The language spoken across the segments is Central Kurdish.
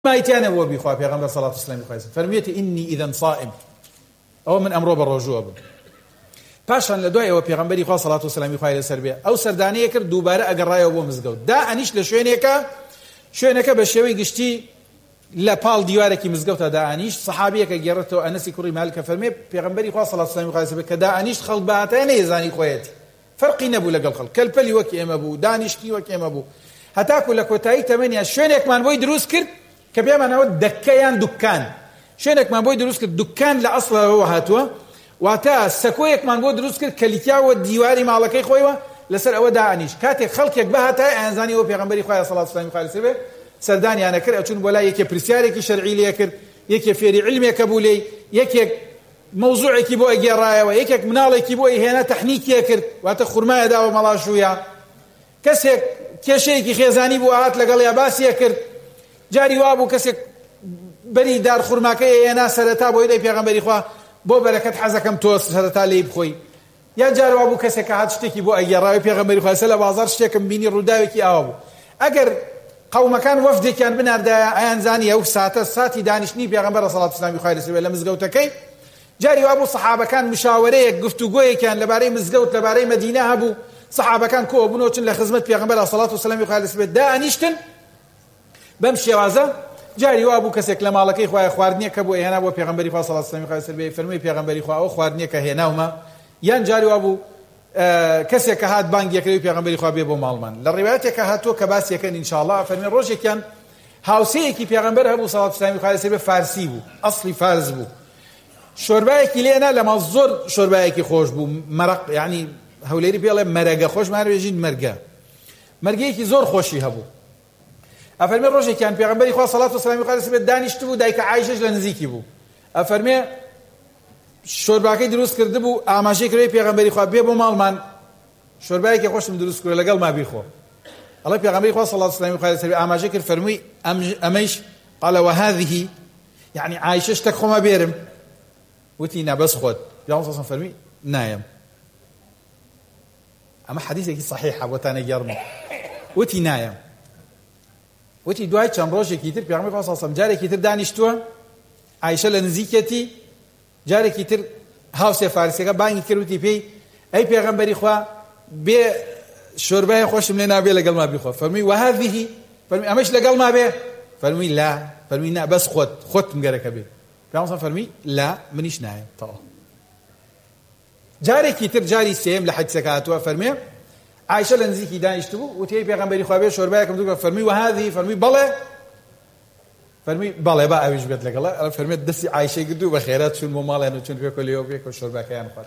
ما يتيانا هو بيخوا پیغمبر صلى الله عليه وسلم فرميت إني إذا صائم أو من أمره بالرجوع پاشان لدوای او پیغمبری خدا صلی الله علیه و سلم خوای لسر بیا او سردانی کرد دوباره اگر رای او مزگەوت دا انیش لشوێنێکە بە شێوەی گشتی لە پاڵ دیوارێکی مزگەوتە دا انیش صحابیەکە گێڕێتەوە ئەنەسی کوڕی مالکە فەرمێ پیغمبری خدا صلی الله علیه و سلم کە دا انیش خەڵک بەهاتای نەیزانی خۆیەتی فەرقی نەبوو لەگەڵ خەڵک کەلپەلی وەک ئێمە بوو دانیشتی وەک ئێمە بوو هەتاکو لە کۆتایی تەمەنیا شوێنێکمان بۆی دروست کرد کە پێمانەوە دەکەیان دوکان شوێنێکمان بۆی دروست کرد دوکان لە ئەسڵەوە هاتووە واتا سەکۆیەکمان بۆ دروست کرد کە لیتیاوە دیواری ماڵەکەی خۆیەوە لەسەر ئەوە دانیش کاتێک خەڵکێک بەهاتای ئەیانزانی ئەوە پێغەمبەری خۆی صلی الله علیه و سلم سەردانیانە کرد ئەچوون بۆ لای یەکێ پرسیارێکی شەرعی لێ کرد یەکێ فێری علمێکە بوو لێی یەکێک مەوزوعێکی بۆ ئەگێڕایەوە یەکێک مناڵێکی بۆ هێنا تەحنیکیە کرد واتە خوورمایە داوە مەڵاشوویە کەسێک کێشەیەکی خێزانی بوو هات لەگەڵ یا باسیە کرد جاری وا بوو کەسێک بەری دار خوورماکەی هێنا سەرەتا بۆی لای پێغەمبەری خوا بۆ بەرەکەت حەزەکەم تۆ سەرەتا لێی بخۆی یا جاروا بوو کەسێک هات شتێکی بۆ ئەگێڕاوی پێغەمبەری خوا لە بازاڕ شتێکم بینی ڕووداوێکی ئاوا بوو ئەگەر قەومەکان وەفدێکیان بناردایە ئەیانزانی ئەو ساتە ساتی دانیشتنی پێغەمبەر صلی الله علیه و سلم لە مزگەوتەکەی جاری وا بوو سەحابەکان مشاورەیەک گفتوگۆیەکیان لەبارەی مزگەوت لەبارەی مەدینە هەبوو سەحابەکان کۆ بوونەوە چن لە خزمەت پێغەمبەر صلی الله علیه و سلم دانیشتن بەم شێوازە جاری وا بوو کەسێک لە ماڵەکەی خوای خواردنیەکە بۆ هێنا بۆ پێغەمبەری خوا صلی الله علیه و سلم فەرمووی پێغەمبەری خوا ئەو خواردنیەکە هێناومە یان جاری وا بوو کەسێک هات بانگیەکەی پێغەمبەری خوا بێ بۆ ماڵمان لە ڕیوایەتێکە هاتووە کە باسیەکەن ان شاء الله فەرمی ڕۆژێکیان هاوسەیەکی پێغەمبەر هەبوو صلی الله علیه و سلم فارسی بوو ئەسڵی فارس بوو شۆربایەکی لێنا لەمە زۆر شۆربایەکی خۆش بوو مەرق یعنی هەولێری پێڵێ مەرەگە خۆشمانوێژین مەرگەیەکی زۆر خۆشی هەبوو ئەفەرمێ ڕۆژێکیان پێغەمبەری خوا صلی الله علیه و سلم دانیشت بوو دایکە عایشەش لە نزیکی بوو ئەفەرمێ شۆرباکەی دروست کرده بوو ئاماژەی کردی پێغەمبەری خوا بێ بۆ ماڵمان شۆربایەکی خۆشم دروست کرد لەگەڵ ما بیخۆ ئەڵێ پێغەمبەری خوا صلی الله علیه و سلم ئاماژەی کرد فەرمووی ئەمەیش قال وهذه يعني عایشە شتێک خۆمە بێرم وتی نا بەس خۆت پێغەمبەر صلی الله علیه و فەرمووی نایم ئەمە حەدیثێکی صحیحە بۆتانە گەڕمە وتی نایم وتی دوای چەند ڕۆژێکی تر پێغەمبەر خوا صلی الله علیه و سلم جارێکی تر دانیشتووە عایشە لە نزیکەتی جارێکی تر هاوسێ فارسیەکە بانگی کرد وتی پێی ئەی پێغەمبەری خوا بێ شۆربای خۆشم لێ نابێ لەگەڵ ما بیخۆ فەرمووی وهذه فەرمووی ئەمەش لەگەڵ ما بێ فەرمووی لا فەرمووی نا بەس خۆتم گەرەکە بێ پێغەمبەر فەرمووی لا منیش نایم تەواو جارێکی تر جاری سێم لە حەدیثەکە هاتووە فەرمێ عایشە لە نزیکی دانیشت بوو وتی پێغەمبەری خوا بێ شۆربایەکەم دوو فەرمووی وهذه فەرمووی بەڵێ فەرمی بەڵێ با ئەویش بێت لەگەڵە فەرمێت دەستی عایشەی گرتو بە خێرات چون بۆ ماڵیان و چون پێکۆ لێەوە پێکۆ شۆرباکەیان خوارد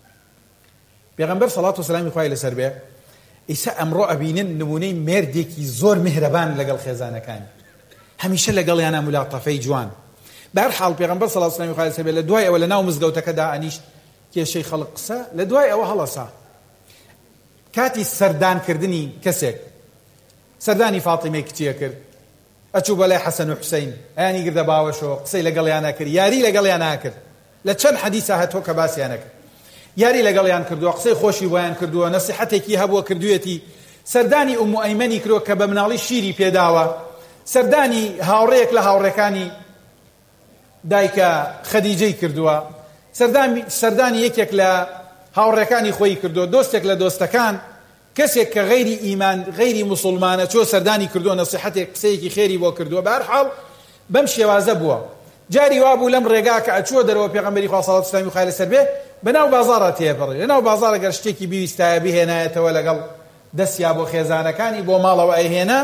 پێغەمبەر صلی الله علیه و سلم خوای لەسەر بێ ئیسا ئەمڕۆ ئەبینن نمونەی مێردێکی زۆر میهرەبان لەگەڵ خێزانەکانی هەمیشە لەگەڵیانە مولاتەفەی جوان بەهەرحاڵ پێغەمبەر صلی الله علیه و سلم خوای لەسەر بێ لە دوای ئەوە لە ناو مزگەوتەکەدا ئەنیشت کێشەی خەڵق قسە لە دوای ئەوە هەڵەسا کاتی سەردانکردنی کەسێک سەردانی فاتیمەی کچیە کرد ئەچوو بەلای حەسەن و حوسەین ئەیانی گردە باوەشەوە قسەی لەگەڵیان کرد یاری لەگەڵیان کرد لە چەند حەدیثە هاتووە کە باسییان کرد یاری لەگەڵیان کردووە قسەی خۆشی بۆیان کردووە نەسیحەتێکی هەبووە کردوویەتی سەردانی ئوم ئەیمەنی کردووە کە بە مناڵی شیری پێداوە سەردانی هاوڕێیەک لە هاوڕێکانی دایکە خەدیجەی کردووە سەردانی یەکێک لە هاوڕێکانی خۆی کردووە دۆستێک لە دۆستەکان کەسێک کە غەیری ئیمان غەیری موسڵمانە چۆ سەردانی کردووە نەسیحەتێک قسەیەکی خێری بۆ کردووە بەهەرحاڵ بەم شێوازە بووە جاری وا بوو لەم ڕێگا کە ئەچووە دەرەوە پێغەمبەری خوا صلی الله علیه و سلم لەسەر بێ بەناو بازاڕە تێپەڕی لەناو بازاڕە گەر شتێکی بیویستایە بهێنایەتەوە لەگەڵ دەستیا بۆ خێزانەکانی بۆ ماڵەوە ئەیهێنا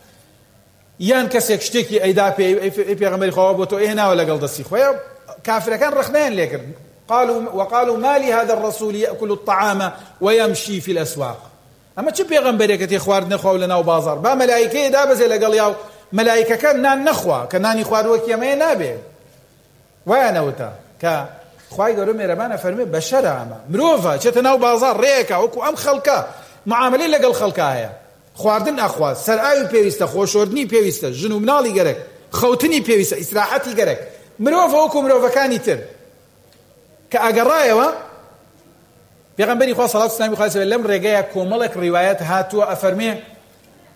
یان کەسێک شتێکی ئەیدا پێغەمبەری خوا بۆ تۆ ئەیهێناوە لەگەڵ دەستی خۆیە کافرەکان ڕخنەیان لێ کرد وقالوا ما لهذا الرسول يأكل الطعام ويمشي في الأسواق ئەمە چ پێغەمبەرێکە تێ خواردنە خوا لە ناو بازاڕ با مەلایکەیە دابەزێ لەگەڵ یا و مەلایکەکە نان نەخوا کە نانی خواردوەکی ئەمەیە نابێ وایانەوتە کە خوای گەورە مێرەبانە فەرمێ بەشەرە ئەمە مرۆڤە چێتە ناو بازاڕ ڕێیەکە وەکو ئەم خەڵکە معاملەی لەگەڵ خەڵکە هەیە خواردن ئەخوا سەرئاوی پێویستە خۆشۆردنی پێویستە ژن و مناڵی گەرەک خەوتنی پێویستە ئیسراحەتی گەرەک مرۆڤە وەکو مرۆڤەکانی تر کە ئەگەڕایەوە پێغەمبەری خوا صلی الله علیه و سلم لەم ڕێگەیە کۆمەڵێک ڕیوایەت هاتووە ئەفەرمێ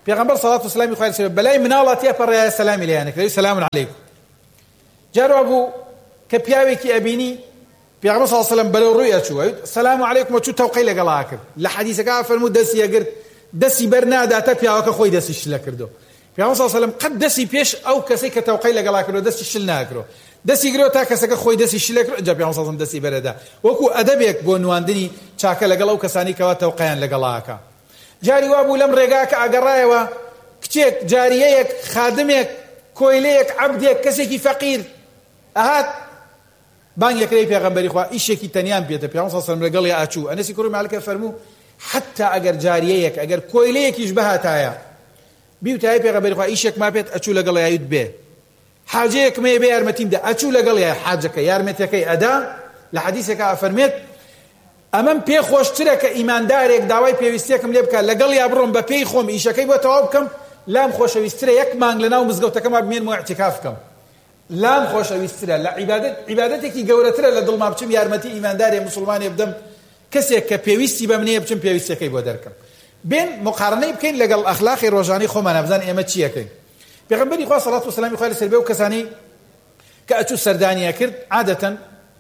پێغەمبەر سەڵات و سەلامی خوای لەسەر بەلای مناڵە تێپەڕێ سەلامی لێیان کردی سەلام عەلەیکم. جاروا بوو کە پیاوێکی ئەبینی پێغەمبەر سەڵات و سەلام بەرەو ڕووی ئەچوو سەلام عەلەیکم وەچوو تەوقەی لەگەڵا کرد. لە حەدیثەکە فەرموو دەستی ئەگرت دەستی بەر ناداتە پیاوەکە خۆی دەستی شلە کردو. پێغەمبەر سەڵات و سەلام قەت دەستی پێش ئەو کەسەی کە تەوقەی لەگەڵا کردو دەستی شل ناکرۆ دەستی گرۆ تا کەسەکە خۆی دەستی شلە کرد. جا پێغەمبەر سەڵات و سەلام دەستی بەرەدا وەکو ئەدەبێک بۆ نواندنی چاکە لەگەڵ ئەو کەسانی کەوا تەوقەیان لەگەڵاکە. جاری وا بوو لەم ڕێگاکە ئاگەڕایەوە کچێک جاریەیەک خادمێک کۆیلەیەک عەبدێک کەسێکی فەقیر ئەهات بانگێکرێی پێغەمبەری خوا ئیشێکی تەنیان پێێتە پێغەمبەر صلی الله علیه و سلم لەگەڵی ئاچوو. ئەنەسی کوڕی مالکە فەرموو حتا ئەگەر جاریەیەک ئەگەر کۆیلەیەکیش بەهاتایە بیوتای پێغەمبەری خوا ئیشێک ما پێت ئەچوو لەگەڵی یاوت بێ حاجەیەک مێ بێ یارمەتیم دە ئەچوو لەگەڵی حاجەکە یارمەتەکەی ئەدا. لە حەدیثێکە ئەفەرمێت ئەمەم پێ خۆشترە کە ئیماندارێک داوای پێویستیەکم لێ بکات لەگەڵ یا بڕۆم بە پێی خۆم ئیشەکەی بۆ تەواو بکەم لام خۆشەویسترە یەک مانگ لەناو مزگەوتەکەما بمێنمەوە ئیعتیکاف بکەم لام خۆشەویسترە لە عیبادەتێکی گەورەترە لە دڵما بچم یارمەتی ئیماندارێ مسلمانێ بدەم کەسێک کە پێویستی بە منێ بچم پێویستەکەی بۆ دەرکەم. بێن مقارنەی بکەین لەگەڵ ئەخلاقی ڕۆژانەی خۆمان نەبزان ئێمە چیەکەین. پێغەمبەری خوا سەڵات و سەلامی خوای لەسەر بێ و کەسانی کە ئەچوو سەردانیە کرد عادەتەن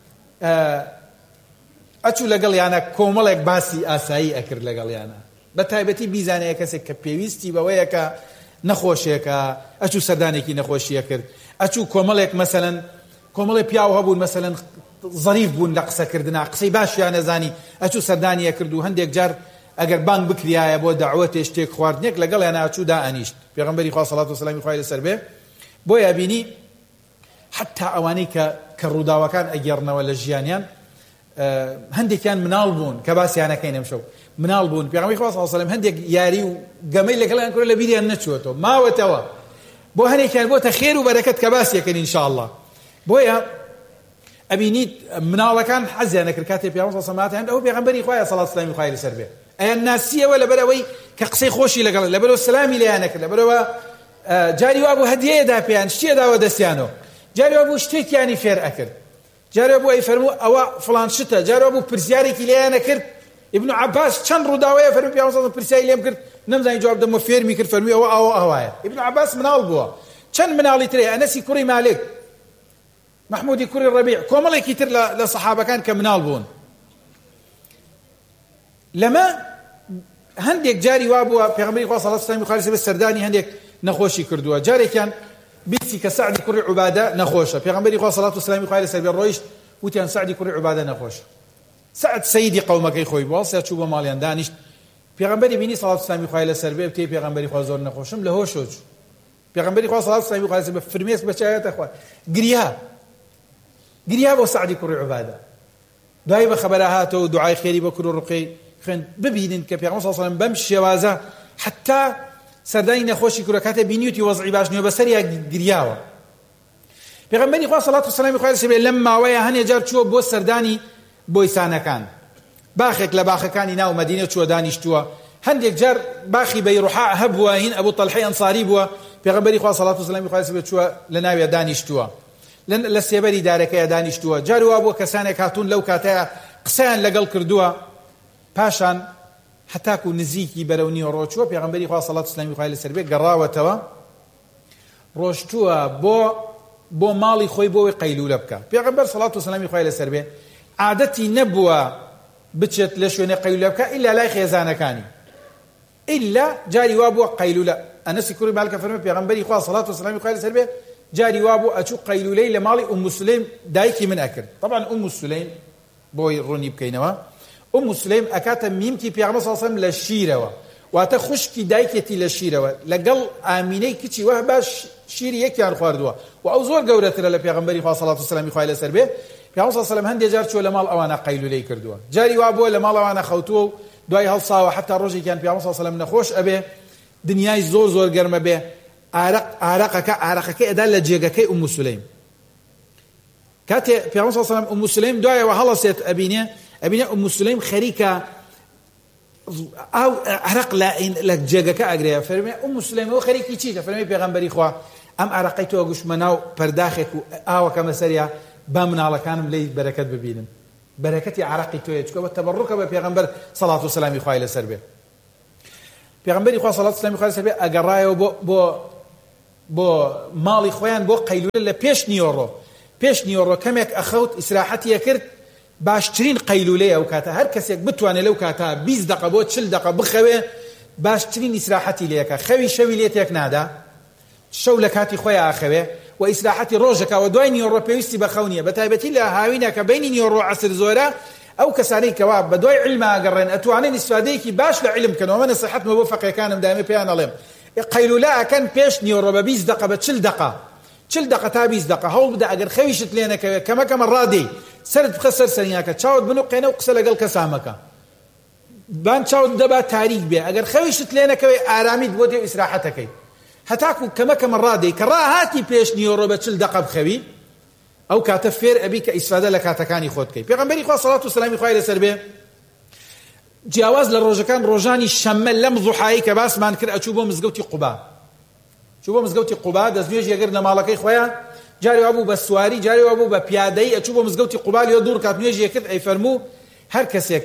ئەچوو لەگەڵ یانە کۆمەڵێک باسی ئاسایی ئەکرد لەگەڵ یانە بە تایبەتی بیزانەیە کەسێک کە پێویستی بەوەیە کە نەخۆشیەکە ئەچوو سەردانێکی نەخۆشیە کرد ئەچوو کۆمەڵێک مەسەلەن کۆمەڵێ پیاو هەبوون مەسەلەن ظەریف بوون لە قسەکردنا قسەی باشیان نەزانی ئەچوو سەردانیە کرد و هەندێک جار ئەگەر بانگ بکریایە بۆ دەعوەتێ شتێک خواردنێک لەگەڵ یانە ئەچوو دائەنیشت. پێغەمبەری خوا سەڵات و سەلامی خوای لەسەر بێ بۆیە بینی حتا ئەوانەی کە ڕووداوەکان ئەگەڕنەوە لە ژیانیان هەندێکیان مناڵ بوون کە باسییانەکەین ئەمشەو مناڵ بوون. پێغەمبەری خوا سەڵات و سەلام هەندێک یاری و گەمەی لەگەڵیان کرد لە بیریان نەچووەتەوە ماوەتەوە بۆ هەرێکیان بۆتە خێر و بەرەکەت کە باسیەکەن ئینشاءالله. بۆیە ئەبینیت مناڵەکان حەزیان نەکرد کاتێ پێغەمبەر سەڵات و سەلام ئەو پێغەمبەری خوایە سەڵات و سەلامی خوای لەسەر بێ ئەیان ناسیەوە لەبەرەوەی کە قسەی خۆشی لەگەڵ لەبەرەوە سەلامی لێیان نەکرد لەبەرەوە جاری وا بوو هەدیەیەدا پێیان شتێ داوە دەستیانەوە جاری وا بوو شتێکیانی فێر ئەکرد جاری وا بوو ئەی فەرموو ئەوە فڵان شتە جاری وا بوو پرسیارێکی لێیان نەکرد. ابن عباس چەند ڕووداوەیە فەرمووی پێغەمبەر سەڵات پرسیاری لێم کرد نەمزانی جواب دەم و فێرمی کرد فەرمووی ئەوە ئەوایە. ابن عباس مناڵ بووە چەند مناڵی ترێ ئەنەسی کوڕی مالک محمودی کوڕی ڕەبیع کۆمەڵێکی تر لە سەحابەکان کە مناڵ بوون. لەمە هەندێک جاری وا بووە پێغەمبەری خوا سەڵات و سەلامی خوای لەسەر بێ سەردانی هەندێک نەخۆشی کردووە. جارێکیان بیستی کە سەعدی کوڕی عوبادە نەخۆشە پێغەمبەری خوا سەڵات و سەلامی خوای لەسەر بێ ڕۆیشت وتیان سەعدی کوڕی عوبادە نەخۆشە. سەعد سەیدی قەومەکەی خۆی بووە سێ چوو بە ماڵیان دانیشت پێغەمبەری بینی سەڵات و سەلامی خوای لەسەر بێ وتێ پێغەمبەری خوا زۆر نەخۆشم لە هۆشە چوو. پێغەمبەری خوا سەڵات و سەلامی خوای لەسەر بێ فرمێسک بەچایەتە خوا گریا بۆ سەعدی کوڕی عوبادە دوای بە خەبەرە هاتەوە دوعای خێری بە کوڕ و ڕوقەی خوێن ببینن کە پێغەمبەر صلی الله علیه و سلم بەم شێوازە حتا سەردانی نەخۆشی کوڕە کاتێ بینیوتی وەزعی باش نیوە بەسەریا گریاوە. پێغەمبەری خوا سەڵات و سەلامی خوای لەسەر بێ لەم ماوەیە هەندێک جار چووە بۆ سەردانی بۆیسانەکان باخێک لە باخەکانی ناو مەدینە چووە دانیشتووە هەندێک جار باخی بەیڕوحا هەبووە هین ئەبوو تەلحەی ئەنساری بووە پێغەمبەری خوا سەڵات و سەلامی خوای لەسەر بێ چووە لە ناویە دانیشتووە لە سێبەری دارەکەیە دانیشتووە. جار وا بووە کەسانێک هاتوون لەو کاتەیە قسەیان لەگەڵ کردووە پاشان هەتاکو نزیکی بەرەو نیوە ڕۆچووە پێغەمبەری خوا سەڵات و سەلامی خوای لەسەر بێ گەڕاوەتەوە ڕۆشتووە بۆ ماڵی خۆی بۆی قەیلولە بکە. پێغەمبەر سەڵات و سەلامی خوای لەسەر بێ عادەتی نەبووە بچێت لە شوێنە قەیلولە بکە ئیلا لای خێزانەکانی ئیلا جاری وا بووە قەیلولە. ئەنەسی کوڕی مالکە فەرمووی پێغەمبەری خوا سەڵات و سەلامی خوای لەسەر بێ جاری وا بوو ئەچوو قەیلولەی لە ماڵی ئوم سولەیم دایکی من ئەکرد. طبعا ئوم سولەیم بۆی ڕوونی بکەینەوە ئوم سولەیم ئەکاتە میمکی پێغەمبەر صلی الله علیه و سلم لە شیرەوە واتە خوشکی دایکێتی لە شیرەوە لەگەڵ ئامینەی کچی وە باش شیری یەکیان خواردووە و ئەو زۆر گەورەترە لە پێغەمبەری خوا سەڵات و سەلامی خوای لەسەر بێ. پێغەمبەر صلی الله علیه و سلم هەندێک جار چووە لە ماڵ ئەوانە قەیلولەی کردووە جاری وا بووە لە ماڵ ئەوانە خەوتووە و دوای هەڵساوە حتا ڕۆژێکیان پێغەمبەر صلی الله علیه و سلم نەخۆش ئەبێ دنیای زۆر گەرمە بێ عارەقەکە ئەدا لە جێگەکەی ئوم سولەیم کاتێ پێغەمبەر صلی الله علیه و سلم ئوم سولەیم دوایەوە هەڵەسێت ئەبینێ ئوم سولەیم خەریکە ئەو عرق لە جێگەکە ئەگرێ فەرمێ ئوم سولەیم ئەوە خەریکی چیتە فەرمێ پێغەمبەری خوا ئەم عرەقەی تۆ گوشمە ناو پەرداخێک و ئاوەکەمە سەریا با مناڵەکانم لێی بەرەکەت ببینن بەرەکەتی عرەقی تۆیە چکە بە تەبەڕوکە بە پێغەمبەر سەڵات و سەلامی خوای لەسەر بێ. پێغەمبەری خوا صلی الله علیه و سلم سەر بێ ئەگەڕایەوە بۆ ماڵی خۆیان بۆ قەیلولە لە پێش نیوەڕۆ کەمێک ئەخەوت ئیسراحەتی کرد باشترین قەیلولەیە ئەو کاتە هەر کەسێک بتوانێت لەو کاتە 20 دقە بۆ 40 دقە بخەوێ باشترین ئیسراحەتی لێکە خەوی شەوی لێ تێک نادا شەو لە کاتی خۆیان ئاخەوێ و ئیسراحەتی ڕۆژەکە و دوای نیوەڕۆ پێویستی بەخەو نییە بەتایبەتی لە هاوینە کە بینی نیوەڕۆ عەسر زۆرە ئەو کەسانەی کەوا بە دوای علم ئاگەڕێن ئەتوانن ئیسفادەیەکی باش لە علم بکەنەوە من نەسیحەتمە بۆ فەقیهەکانم دائیمەن پێیان ئەڵێم قەیلولە ئەکەن پێش نیوەڕۆ بە 20 دقە بە 40 دقە تا 20 دقە هەوڵ بدە ئەگەر خەویشت لێ نەکەوێت کەمەکەمە ڕادەی سرت بخە سەر سەریناکە چاوت بنوقێنە و قسە لەگەڵ کەسامەکە بان چاوت دەبا تاریک بێ ئەگەر خەویشت لێ نەکەوێت ئارامیت بۆ دێ ئیسراحەتەکەی هەتاکو کەمەکەمە ڕادەی کە ڕاهاتی پێش نیوەڕۆ بە 40 دقە بخەوی ئەو کاتە فێر ئەبی کە ئیسفادە لە کاتەکانی خۆت بکەی پێغەمبەری خوا صلی الله علیه و سلم لەسەر بێ جیاواز لە ڕۆژەکان ڕۆژانی شەممە لەم زوحایی کە باسمان کرد ئەچوو بۆ مزگەوتی قوبا دەستنوێژ یەگرت لە ماڵەکەی خۆیان جاری وابوو بە سواری جاری وابوو بە پیادەی ئەچوو بۆ مزگەوتی قوبا لێ دوور کات نوێژ یەکرد ئەی فەرموو هەر کەسێک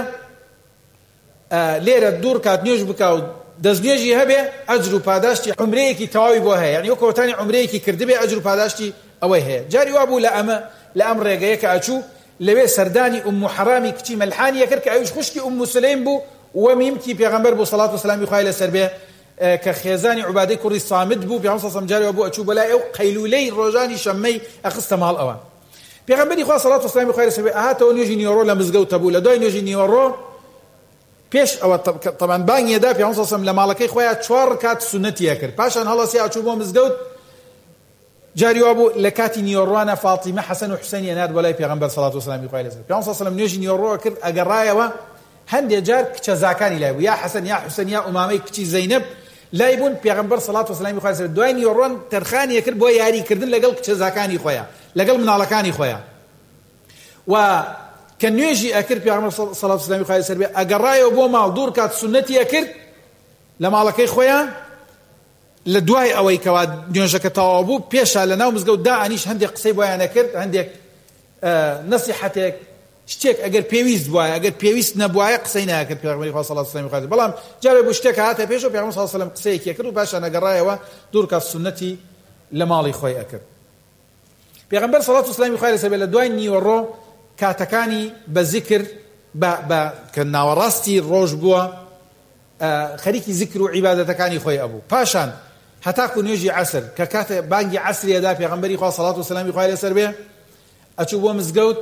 لێرە دوور کات نوێژ بکە و دەستنوێژی هەبێ ئەجر و پاداشتی عومرەیەکی تەواوی بۆ هەیە یعنی وەکو کەوتانی عومرەیەکی کردبێ ئەجر و پاداشتی ئەوەی هەیە جاری وابوو لە ئەم ڕێگەیە کە ئەچوو لەوێ سەردانی ئوم حەرامی کچی مەلحانی یەکرد کە ئەویش خوشکی ئوم سولەیم بوو و میمکی پێغەمبەر بوو صلی الله علیه و سلم خوای لەسەر بێ کە خێزانی عوبادەی کوڕی صامت بوو پێغەمبەر صلی الله علیه و سلم جاری وابوو ئەچوو بەلای ئەو قەیلولەی ڕۆژانی شەممەی ئەخستە ماڵ ئەوان پێغەمبەری خوا صلی الله علیه و سلم خوای لەسەر بێ ئاهاتەوە نوێژی نیوەڕۆ لە مزگەوتە بوو لە دوای نوێژی نیوەڕۆ پێش ئەوە طبعا بانگیەدا پێغەمبەر صلی الله علیه و سلم لە ماڵەکەی خۆیان 4 ڕکات سونەتیە کرد پاشان هەڵەسی ئەچوو بۆ مزگەوت جاری وابوو لە کاتی نیوەڕۆانە فاتیمە حەسەن و حوسێن هێنات بۆ لای پێغەمبەر صلی الله علیه و سلم خوای لەسەر پێغەمبەر صلی الله علیه و سلم نوێژی نیوەڕۆ کرد ئەگەڕایەوە هەندێک جار کچە زاکانی لای بوو یا حەسەن یا حوسێن یا ئومامەی کچی زەینەب لای بوون پێغەمبەر صلی الله علیه و سلم خوای لەسەر دوای نیوەڕۆن تەرخانی کرد بۆ یاریکردن لەگەڵ کچە زاکانی خۆیان لەگەڵ مناڵەکانی خۆیان و کە نوێژی ئەکرد پێغەمبەر صلی الله علیه و سلم خوای لەسەر بێ ئەگەڕایەوە بۆ ماڵ دوور کات سونەتی ئەکرد لە ماڵەکەی خۆیان لە دوای ئەوەی کەوا نوێژەکە تەواو بوو پێشا لە ناو مزگەوتدا ئەنیش هەندێک قسەی بۆیان نەکرد هەندێک نەسیحەتێک شتێک ئەگەر پێویست بووایە ئەگەر پێویست نەبووایە قسەی ناکرد پێغەمبەری خوا صلی الله علیه و سلم بەڵام جارێ بۆ شتێک هاتە پێشەوە پێغەمبەر صلی الله علیه و سلم قسەیەکی کرد و پاشان ئەگەڕایەوە دوور کات سونەتی لە ماڵی خۆی ئەکرد پێغەمبەر صلی الله علیه و سلم خوای لەسەر بێ لە دوای نیوەڕۆ کاتەکانی بە ذکر کە ناوەڕاستی ڕۆژ بووە خەریکی ذکر و عیبادەتەکانی خۆی ئەبوو پاشان هەتاکو نوێژی عەسر کە کاتە بانگی عەسریەدا پێغەمبەری خوا صلی الله علیه و سلم خوای لەسەر بێ ئەچوو بۆ مزگەوت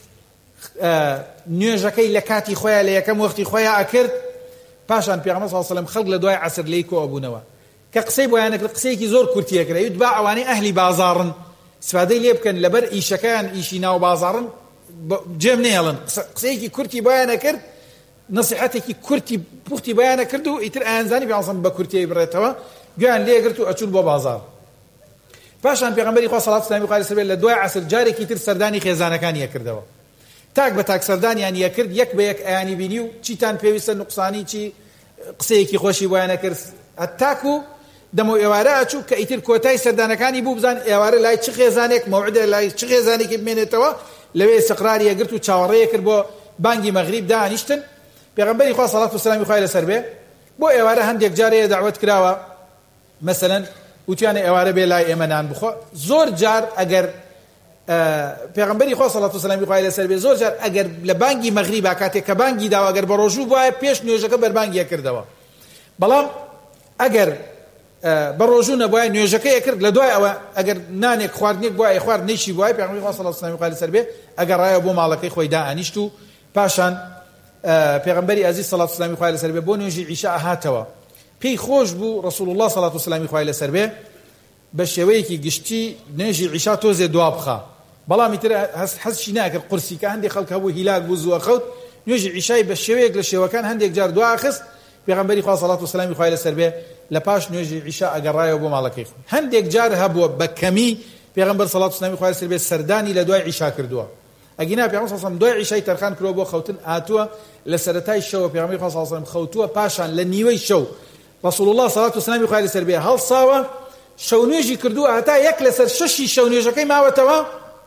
نوێژەکەی لە کاتی خۆیان لە یەکەم وەختی خۆیان ئەکرد پاشان پێغەمبەر صلی الله علیه و سلم خەڵک لە دوای عەسر لێی کۆ ئەبوونەوە کە قسەی بۆیان نەکرد قسەیەکی زۆر کورتیە کرد ئەوت با ئەوانەی ئەهلی بازاڕن سوادەی لێ بکەن لەبەر ئیشەکەیان ئیشی ناو بازاڕن جێم نێڵن قسەیەکی کورتی بۆیان نەکرد نصیحەتێکی کورتی پوختی بۆیان نەکرد و ئیتر ئایانزانی پێغەمبەر بە کورتیی بڕێتەوە گویان لێگرت و ئەچوون بۆ بازار پاشان پێغەمبەری خوا صلی الله علیه و سلم خوای لە دوای عەسر جارێکی تر سەردانی خێزانەکانی یەکردەوە تاک بە تاک سەردانیان یەکرد یەک بە یەک ئەیانی بینی و چیتان پێویستە نوقسانی چی قسەیەکی خۆشی بۆیان نەکرد هەتاکو دەمە ئێوارە ئەچوو کە ئیتر کۆتای سەردانەکانی بوو بزان ئێوارە لای چ خێزانێک مەوعدە لای چ خێزانێکی بمێنێتەوە لەوێ استقراری یەگرت و چاوەڕێیە کرد بۆ بانگی مەغریب دانیشتن پێغەمبەری خوا صلی الله علیه و سلم خوای لەسەر بێ بۆ ئێوارە هەندێک جارەیە دعوت کراوە مثلا وتیانە ئێوارە بێ لای ئێمە نان بخۆ زۆر جار ئەگەر پێغەمبەری خوا صلی الله علیه و سلم خوای لەسەر بێ زۆر جار ئەگەر لە بانگی مەغریب کاتێک کە بانگی داوە ئەگەر بە ڕۆژوو بووایە پێش نوێژەکە بەربانگی کردەوە بەڵام ئەگەر بە ڕۆژوو نەبووایە نوێژەکەی کرد لە دوای ئەوە ئەگەر نانێک خواردنێک بووایە خواردنێکی بووایە پێغەمبەری خوا صلی الله علیه و سلم خوای لەسەر بێ ئەگەڕایەوە بۆ ماڵەکەی خۆی دائانیشت و پاشان پێغەمبەری عەزیز صلی الله علیه و سلم خوای لەسەر بێ بۆ نوێژی عیشا هاتەوە پێی خۆش بوو ڕسول الله صلی الله علیه و سلم خوای لەسەر بێ بە شێوەیەکی گشتی نوێژی عیشا تۆزێ دوا بخا بەڵام ئیتر حەزشی ناکرد قورسی کە هەندێک خەڵک هەبوو هیلاک بوو زووە خەوت نوێژی عیشای بە شێوەیەک لە شێوەکان هەندێک جار دوا ئەخست پێغەمبەری خوا صلی الله علیه و سلم خوای لەسەر بێ لە پاش نوێژی عیشا ئەگەڕایەوە بۆ ماڵەکەی خۆی هەندێک جار هەبووە بە کەمی پێغەمبەر صلی الله علیه و سلم خوای لەسەر بێ سەردانی لە دوای عیشا کردووە ئەگینا پێغەمبەر صلی الله علیه و سلم دوای عیشای تەرخان کردووە بۆ خەوتن ئاتووە لە سەرەتای شەوە پێغەمبەری خوا صلی الله علیه و سلم خەوتووە پاشان لە نیوەی شەو رسول الله صلی الله علیه و سلم خوای لەسەر بێ هەڵساوە شەو نوێژی کردووە هەتا یەک لەسەر شەشی شەو نوێژەکەی ماوەتەوە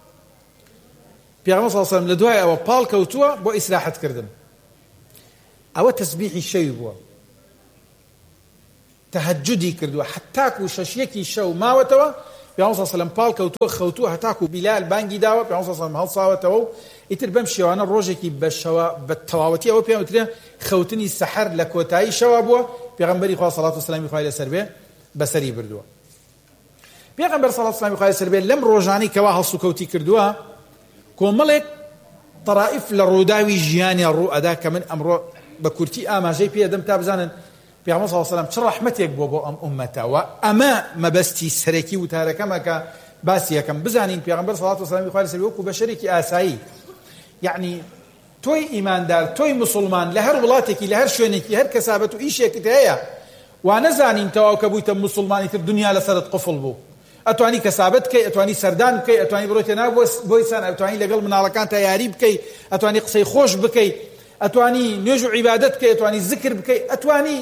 پێغەمبەر صلی الله علیه و سلم لە دوای ئەوە پاڵ کەوتووە بۆ ئیسراحەتکردن ئەوە تەسبیحی شەوی بووە تهجدی کردووە حتاکو شەشیەکی شەو ماوەتەوە پێغەمبەر صلی الله علیه و سلم پاڵ کەوتووە خەوتووە هەتاکو بیلال بانگی داوە پێغەمبەر صلی الله علیه و سلم هەڵساوەتەوە و ئیتر بەم شێوانە ڕۆژێکی بە تەواوەتی ئەوە پێیان وترێ خەوتنی سەحەر لە کۆتایی شەوا بووە پێغەمبەری خوا صلی الله علیه و سلم خوای لەسەر بێ بەسەری بردووە پێغەمبەر صلی الله علیه و سلم خوای لەسەر بێ لەم ڕۆژانەی کەوا هەڵسوکەوتی کردووە کۆمەڵێک طرائف لە ڕووداوی ژیانی ڕوو ئەدا کە من ئەمڕۆ بە کورتی ئاماژەی پێدەم تا بزانن پێغەمبەر صلی الله علیه و سلم چ ڕەحمەتێک بۆ ئەم ئومەتە و ئەمە مەبەستی سەرەکی وتارەکەمە کە باسی یەکەم بزانین پێغەمبەر صلی الله علیه و سلم خوای لەسەر وەکو بەشەرێکی ئاسایی یعنی تۆی ئیماندار تۆی مسلمان لە هەر وڵاتێکی لە هەر شوێنێکی هەر کەسابەت و ئیشێکت هەیە وا نەزانین تەواو کە بوویتە مسلمانی تر دنیا لەسەرت قفڵ بوو ئەتوانی کەسابەت بکەی ئەتوانی سەردان بکەی ئەتوانی بڕۆیتە ناو بۆی سان ئەتوانی لەگەڵ مناڵەکانتە یاری بکەی ئەتوانی قسەی خۆش بکەی ئەتوانی نوێژ و عیبادەت بکەی ئەتوانی ذکر بکەی ئەتوانی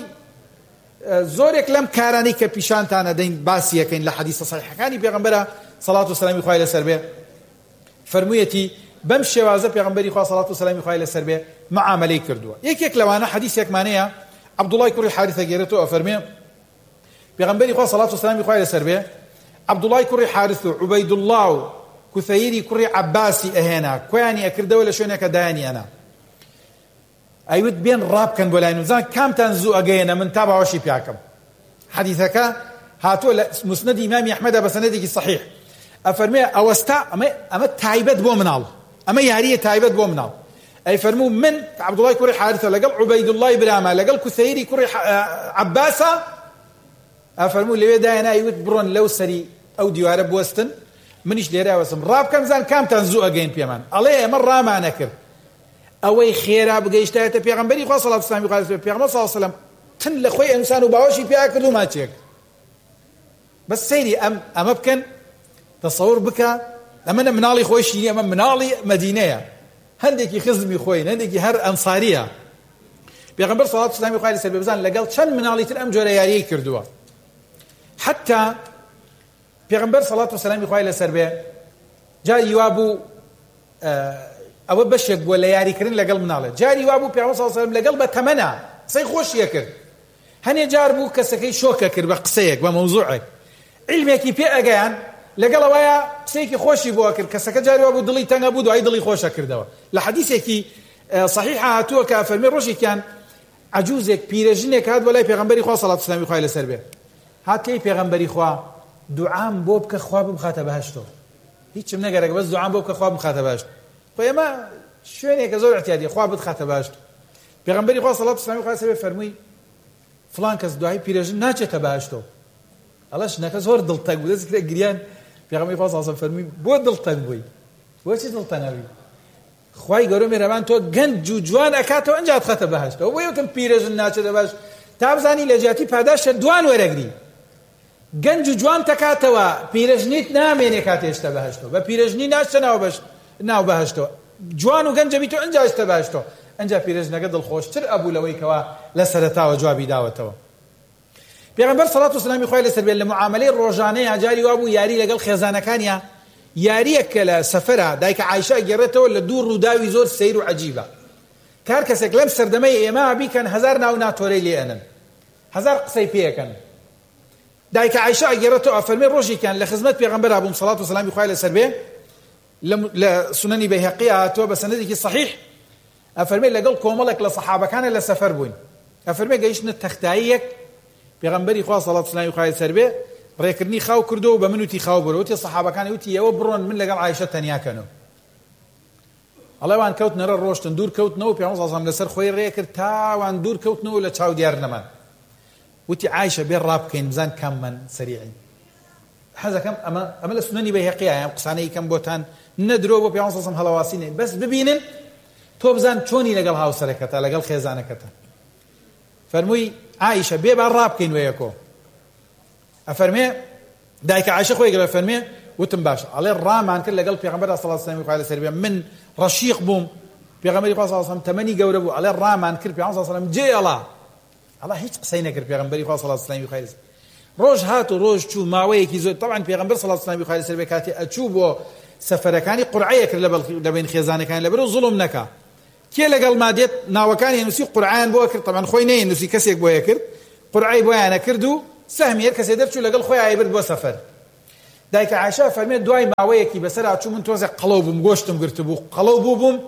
زۆرێک لەم کارانەی کە پیشانتانە دەین باسی یەکەین لە حەدیثە صحیحەکانی پێغەمبەرە سەڵات و سەلامی خوای لەسەر بێ فەرموویەتی بەم شێوازە پێغەمبەری خوا سەڵات و سەلامی خوای لەسەر بێ معاملەی کردووە یەکێک لەوانە حەدیثێکمانەیە عەبدوڵای کوڕی حارثە گێرێتەوە ئەفەرمێ پێغەمبەری خوا سەڵات و سەلامی خوای لەسەر بێ عەبدوڵای کوڕی حارث و عوبەیدوڵڵا و کوثەیری کوڕی عەباسی ئەهێنا کۆیانی ئەکردەوە لە شوێنێکە دایانی ئەنا ئەیوت بێن ڕابکەن بۆ لای نوزان کامتان زوو ئەگەیەنە من تا باوەشی پیاکەم حەدیثەکە هاتووە لە مسنەدی ئیمامی ئەحمەدە بە سەنەدێکی صحیح ئەفەرمێ ئەوەستا ئەمە تایبەت بۆ مناڵ ئەمە یاریە تایبەت بۆ مناڵ ئەی فەرموو من عەبدوڵای کوڕی حارثە لەگەڵ عوبەیدوڵڵای برامە لەگەڵ کوثەیری کوڕی عەباسە ئەفەرموو لەوێ دایەنا ئەیوت بڕۆن لەو سەری ئەو دیوارە بوەستن منیش لێرە وەسم ڕابکەم زان کامتان زوو ئەگەین پێمان ئەڵێ ئێمە ڕامانە کرد ئەوەی خێرا بگەیشتایەتە پێغەمبەری خوا صلی الله علیه و سلم پێغەمبەر صلی الله علیه و سلم تن لە خۆی ئینسان و باوەشی پیا کرد و ماچێک بەس سەیری ئەمە بکەن تەسەوور بکە ئەمە مناڵی خۆی شیری ئەمە مناڵی مەدینەیە هەندێکی خزمی خۆی هەندێکی هەر ئەنساریە پێغەمبەر صلی الله علیه و سلم خوای لەسەر بێ بزان لەگەڵ چەند مناڵی تر ئەم جۆرە یاریەی کردووە حتى پێغەمبەر صلی الله علیه و سلم خوای لەسەر بێ جاری وا بوو ئەوە بەشێک بووە لە یاریکردن لەگەڵ مناڵێ جاری وا بوو پێغەمبەر صلی الله علیه و سلم لەگەڵ بە تەمەنە قسەی خۆشیە کرد هەنێ جار بوو کەسەکەی شۆکە کرد بە قسەیەک بە مەوزوعێک علمێکی پێ ئەگەیان لەگەڵەوەیە قسەیەکی خۆشی بۆ کرد کەسەکە جاری وا بوو دڵی تەنگە بوو دوای دڵی خۆشە کردەوە لە حەدیثێکی صحیح هاتووە کە فەرمێ ڕۆژێکیان عەجوزێک پیرەژنێک هات بۆ لای پێغەمبەری خوا صلی الله علیه و سلم خوای لەسەر بێ هات کەی پێغەمبەری خوا دوعام بۆ بکە خوا بمخاتە بەهەشتەوە هیچم نەگەرێک بەس دوعام بۆ بکە خوا بمخاتە بەهەشت خۆ ئێمە شوێنێکە زۆر احتیاجی خوا بتخاتە بەهەشت پێغەمبەری خوا صلی الله علیه و سلم خوای لەسەر بێ فەرمووی فلان کەس دوای پیرەژن ناچێتە بەهەشتەوە ئەڵە شنەکە زۆر دڵتەنگ بوو دەست کرد گریان پێغەمبەری خوا صلی الله علیه و سلم فەرمووی بۆ دڵتەنگ بووی بۆچی دڵتەنگی خوای گەورە میهرەبان تۆ گەنج و جوان ئەکاتەوە ئەنجا دخاتە بەهەشتەوە بۆ یەکەم پیرەژن ناچێتە بەهەشت تا بزانی لە جیاتی پاداشە دوان وەرەگری گەنج و جوان تەکاتەوە پیرەژنیت نامێنێ کاتێشتە بەهەشتەوە بە پیرەژنی ناچتە ناو بەهەشتەوە جوان و گەنجە بیتۆ ئەنجا ئێشتە بەهەشتەوە ئەنجا پیرەژنەکە دڵخۆشتر ئەبوو لەوەی کەوا لە سەرەتاوە جوابی داوەتەوە پێغەمبەر صلی الله علیه و سلم خوای لەسەر بێ لە معاملەی ڕۆژانەیە جاری وا بوو یاری لەگەڵ خێزانەکانیە یاریەک کە لە سەفەرە دایکە عایشە گێڕێتەوە لە دوو ڕووداوی زۆر سەیر و عەجیبە کار کەسێک لەم سەردەمەی ئێمە بیکەن هەزار ناو ناتۆرەی لێ ئەنن هەزار قسەی پێەکەن دایکە عایشە گێڕێتەوە فەرمێ ڕۆژێکیان لە خزمەت پێغەمبەرا بووم صلی الله علیه و سلم خوای لەسەر بێ لە سنەنی بەیهەقی هاتووە بە سەنەدێکی صحیح ئەفەرمێ لەگەڵ کۆمەڵێک لە سەحابەکانە لە سەفەر بووین ئەفەرمێ گەیشتنە تەختاییەک پێغەمبەری خوا صلی الله علیه و سلم خوای لەسەر بێ ڕێکردنی خاو کردو و بە من وتی خاو بەرە وتی سەحابەکانی وتی ئێوە بڕۆن من لەگەڵ عایشە تەنیاکەنەوە ئەڵێوان کەوتنەرە ڕۆشتن دوور کەوتنەوە پێغەمبەر صلی الله علیه و سلم لەسەر خۆی ڕێ کرد تاوان دوور کەوتنەوە لە چاو دیار نەمان وتی عایشە بێ ڕابکەین بزان کام من سەریعین حەزەکەم ئەمە لە سنەنی بەیهەقیە ئەم قسانەی کەم بۆتان نەدرۆ بۆ پێغەمبەر صلی الله علیه و سلم هەڵەواسی نێ بەس ببینن تۆ بزان چۆنی لەگەڵ هاوسەرەکەتە لەگەڵ خێزانەکەتە فەرمووی عایشە بێ با ڕابکەین وەیەکۆ ئەفەرمێ دایکە عایشە خۆی گەڵێ فەرمێ وتم باشە ئەڵێ ڕامان کرد لەگەڵ پێغەمبەر صلی الله علیه و سلم خوای لەسەر بێ من ڕەشیق بووم پێغەمبەری خوا صلی الله علیه و سلم تەمەنی گەورە بوو ئەڵێ ڕامان کرد پێغەمبەر صلی الله علیه و سلم جێڵا ئەڵێ هیچ قسەی نەکرد پێغەمبەری خوا صلی الله علیه و سلم خوای لەسەر ڕۆژ هات و ڕۆژ چوو ماوەیەکی زۆر طبعا پێغەمبەر صلی الله علیه و سلم خوای لەسەر بێ کاتی ئەچوو بۆ سەفەرەکانی قورعەیە کرد لە بین خێزانەکان لەبەر و زوڵم نەکا کێ لەگەڵ مادێت ناوەکانی نووسی قورعان بۆ کرد طبعا خۆی نەیە نووسی کەسێک بۆیە کرد قورعەی بۆیانە کرد و سەهمی هەر کەسێ دەرچوو لەگەڵ خۆی ئایبرد بۆ سەفەر. دایکە عایشە فەرمێت دوای ماوەیەکی بەسەر هاتوو من تۆزێک قەڵەو بووم، گۆشتم گرت بوو، قەڵەو بووم.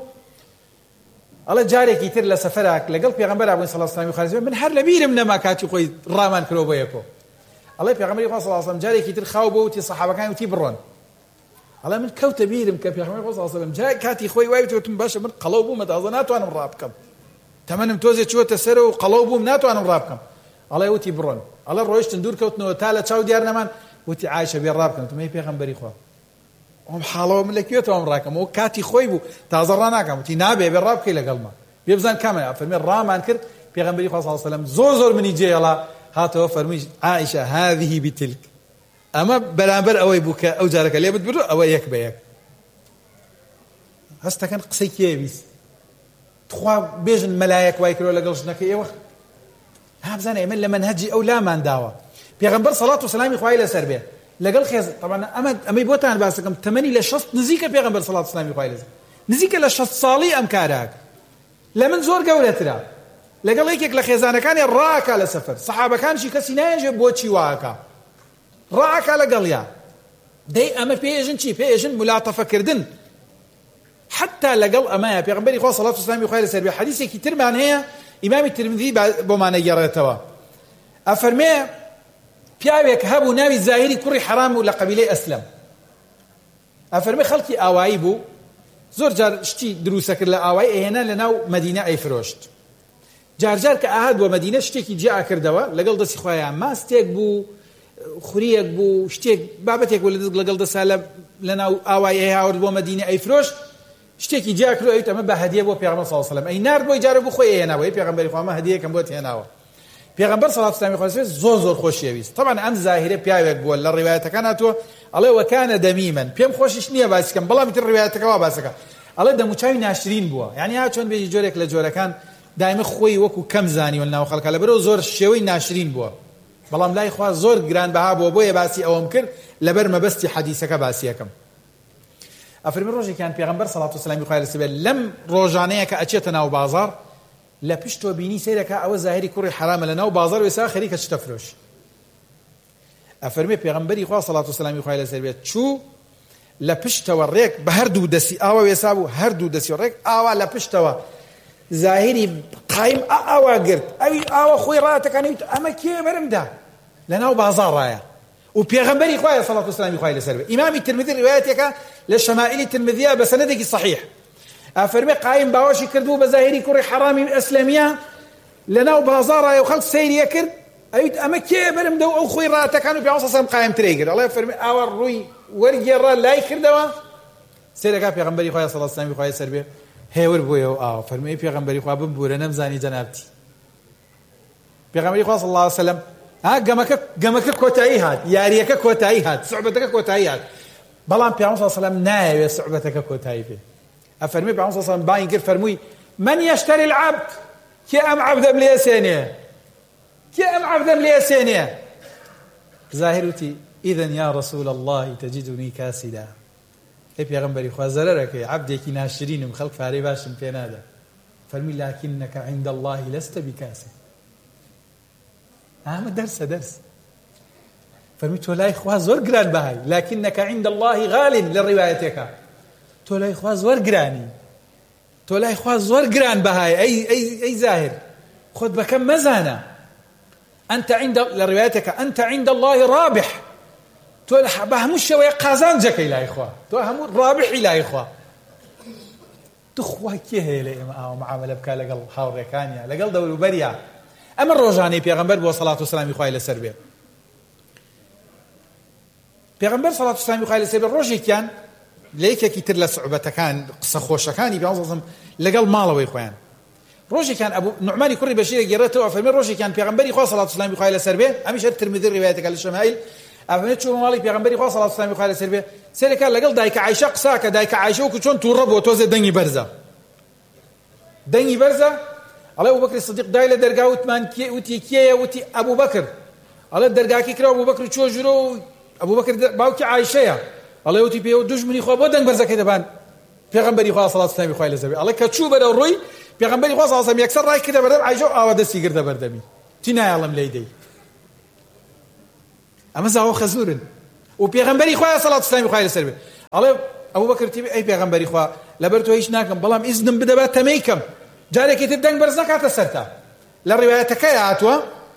ئەڵێ جارێکی تر لە سەفەرێک لەگەڵ پێغەمبەر بووین صلی الله علیه و سلم من هەر لە بیرم نەما کاتی خۆی ڕامان کرۆ بۆ یەکۆ. ئەڵێ پێغەمبەری خوا صلی الله علیه و سلم جارێکی تر خاو بۆ وتی سەحابەکانی وتی بڕۆن. ئەڵێ من کەوتە بیرم کە پێغەمبەر خوا صلی الله علیه و سلم جا کاتی خۆی وای وتم باشە من قەڵەو بووم تازە ناتوانم ڕا بکەم. تەمەنم تۆزێ چووەتە سەر و قەڵەو بووم ناتوانم ڕا بکەم. ئەڵێ وتی بڕۆن. ئەڵێ ڕۆیشتن دوور کەوتنەوە تا لە چاو دیار نەمان وتی عایشە بێ ڕا بکەم. وتم پێغەمبەری خوا ئەم حاڵەوە من لەکوێتەوەم ڕاکەم و کاتی خۆی بوو تازە ڕا ناکەم. وتی نابێ بێ ڕا بکەی لەگەڵمان. بێ بزان کامە فەرمی ڕامان کرد. پێغەمبەری خوا صلی الله علیه و سلم زۆر منی جێڵا هاتەوە فەرمی عایشە هذه بتلك ئەمە بەرامبەر ئەوەی بوو کە ئەو جارەکە لێ بتبرد ئەوە یەک بە یەک. هەستەکەن قسەی کێ بیست تخوا بێژن مەلایەک وای کرۆ لەگەڵ ژنەکە ئێوە هابزانە ئێمە لە مەنهەجی ئەو لامان داوە. پێغەمبەر سەڵات و سەلامی خوای لەسەر بێ لەگەڵ خێز طبعا ئەمەی بۆتان باس دەکەم تەمەنی لە 60 نزیکە پێغەمبەر سەڵات و سەلامی خوای لەسەر نزیکە لە 60 ساڵی ئەم کاراک لە من زۆر گەورەترا لەگەڵ یەکێک لە خێزانەکانی ڕاکا لە سەفەر سەحابەکانشی کەسی نایەژێ بۆچی واکە ڕاکا لەگەڵیا دەی ئەمە پێژن چی پێژن مولاتەفەکردن حتى لەگەڵ ئەمەیە پێغەمبەری خوا سەڵات و سەلامی خوای لەسەر بێ حەدیثێکی ترمان هەیە ئیمامی ترمذی بۆمانە گێڕێتەوە ئەفەرمێ پیاوێک هەبوو ناوی زاهیری کوڕی حرام و لە قەبیلەی ئەسلەم ئەفەرمێ خەڵکی ئاوایی بوو زۆر جار شتی دروستە کرد لە ئاوایی ئەهێنا لە ناو مەدینە ئەیفرۆشت جارجار کە ئاهات بۆ مەدینە شتێکی جیا کردەوە لەگەڵ دەستی خۆیان ماستێک بوو خوریەک بوو شتێک بابەتێک بوو لەگەڵ دەسا لە ناو ئاوایی هاورد بۆ مەدینە ئەیفرۆشت شتێکی جیا کرد ئەویت ئەمە بە هەدیە بۆ پێغەمبەر صلی الله علیه و سلم ئەی نارد بۆی جارە بوو خۆی هێناوە پێغەمبەری خوا مە هەدیەکەم بۆت هێناوە پێغەمبەر صلی الله علیه و سلم زۆر خۆشیویست طبعا ئەم زاهیرە پیاوێک بووە لە ڕیوایەتەکان هاتووە ئەڵێ وەکانە دەمیمەن پێم خۆشیش نییە باسیکەم بەڵام تر ڕیوایەتەکەەوە باسەکە ئەڵێ دەموچاوی ناشرین بووە یعنی ها چۆن بێژی جۆرێک لە جۆرەکان دایمە خۆی وەکو کەم زانی و ناو خەڵکە لەبەرەوە زۆر شێوەی ناشرین بووە بەڵام لای خوا زۆر گرانبەها بووە بۆیە باسی ئەوەم کرد لەبەر مەبەستی حەدیثەکە باسیەکەم ئەفەرمی ڕۆژێکیان پێغەمبەر سەڵات و سەلامی خوای لەسەر بێ لەم ڕۆژانەیە کە ئەچێتە ناو بازاڕ لە پشتۆ بینی سەیرەکە ئەوە زاهیری کوڕی حرامە لە ناو بازاڕ وێسا خەریکە شتە فرۆش ئەفەرمێ پێغەمبەری خوا سەڵات و سەلامی خوای لەسەر بێ چوو لە پشتەوە ڕێک بە هەردوو دەسی ئاوا وێسا بوو هەردوو دەسی ڕێک ئاوا لە پشتەوە زاهیری قایم ئاوا گرت ئەوی ئاوا خۆی ڕاتەکانی ئەمە کێ بەرمدا لە ناو بازاڕایە و پێغەمبەری خوایە سەڵات و سەلامی خوای لەسەر بێ ئیمامی ترمذی ڕیوایەتێکە لە شەمائیلی ترمذیە بە سەنەدێکی صحیح ئەفەرمێ قایم باوەشی کردبوو بە زاهیری کوڕی حەرامی ئەسلەمیە لە ناو بازاڕایە و خەڵک سەیریە کرد ئەویت ئەمە کێ بەرمدا و ئەو خۆی ڕاتەکان و پێغەمبەر سەڵام قایم ترێ کرد ئەڵێ فەرمێ ئاوا ڕووی وەرگێڕا لای کردەوە سەیرەکە پێغەمبەری خوای سەڵات و سەلامی خوای لەسەر بێ هێور بوویەوە ئاوا فەرمێ پێغەمبەری خوا بمبورە نەمزانی جەنابەتی پێغەمبەری خوا صلی الله علیه و سلم گەمەکە کۆتایی هات یاریەکە کۆتایی هات سوعبەتەکە کۆتایی هات بەڵام پێغەمبەر صلی الله علیه و سلم نایەوێت سوعبەتەکە کۆتایی بێ ئەفەرمێ پێغەمبەر صلی الله علیه و سلم باین کرد فەرمووی من يشتري العبد کێ ئەم عەبدەم لێ سێنێ کێ ئەم عەبدەم لێ سێنێ زاهیر وتی إذن يا رسول الله تجدني كاسدا ئەی پێغەمبەری خوا زەرەرەکەی عەبدێکی ناشرینم خەڵک پارەی باشم پێ نادا فەرمی لكنك عند الله لست بكاسد ئەمە دەرس فەرمی تۆ لای خوا زۆر گران بەهای لكنك عند الله غال لە ڕیوایەتێکە تۆ لای خوا زۆر گرانی تۆ لای خوا زۆر گران بەهای ئەی زاهر خۆت بەکەم مەزانە أنت عند لروايتك أنت عند الله رابح تو بهمو شوية قازان جكي لا إخوة تو همو رابح لا إخوة تخوة كيه لإما معاملة بك لقل حاور كانيا لقل دول بريا أما الرجاني بيغمبر بو صلاة والسلام إخوة إلى سربية بيغمبر صلاة والسلام إخوة إلى سربية الرجي كان ليك كتير لصعوبة كان قصة خوشة كان يبيعوزهم لقل ماله إخوان روشي كان أبو نعمان كوري بشير جرته وفرمي روشي كان بيغمبري خوا صلاة والسلام إخوة إلى سربية أمي شرط الترمذي روايتك على الشمائل أفهمت شو مالك بيغمبري خوا صلاة والسلام إخوة إلى سربية سير كان لقل دايك عايشة قساكة دايك عايشة وكشون تورب وتوزي دني برزة على أبو بكر الصديق دايلة درجة وثمان وتي كيا وتي أبو بكر على الدرجة كيكرا أبو بكر شو جرو أبو بكر باوكي عايشة على وتي بيو دجمني خوا بدن برزة كده بان بيغمبري خوا صلاة والسلام إخوة إلى سربية على كتشو بدأ الروي بيغمبري خوا صلاة والسلام يكسر راي كده بردم عايشة أو دستي كده بردمي تی نایڵم لێی دەی ئەمە زاوە خەزورن و پێغەمبەری خوایە سەڵات سلامی خوای لەسەر بێ ئەڵێ ئەبوو بەکر تیبێ ئەی پێغەمبەری خوا لەبەر تۆ هیچ ناکەم بەڵام ئیزنم بدە بە تەمەیکەم جارێکی تر دەنگ بەرز نەکاتە سەرتا لە ڕیوایەتەکەی هاتووە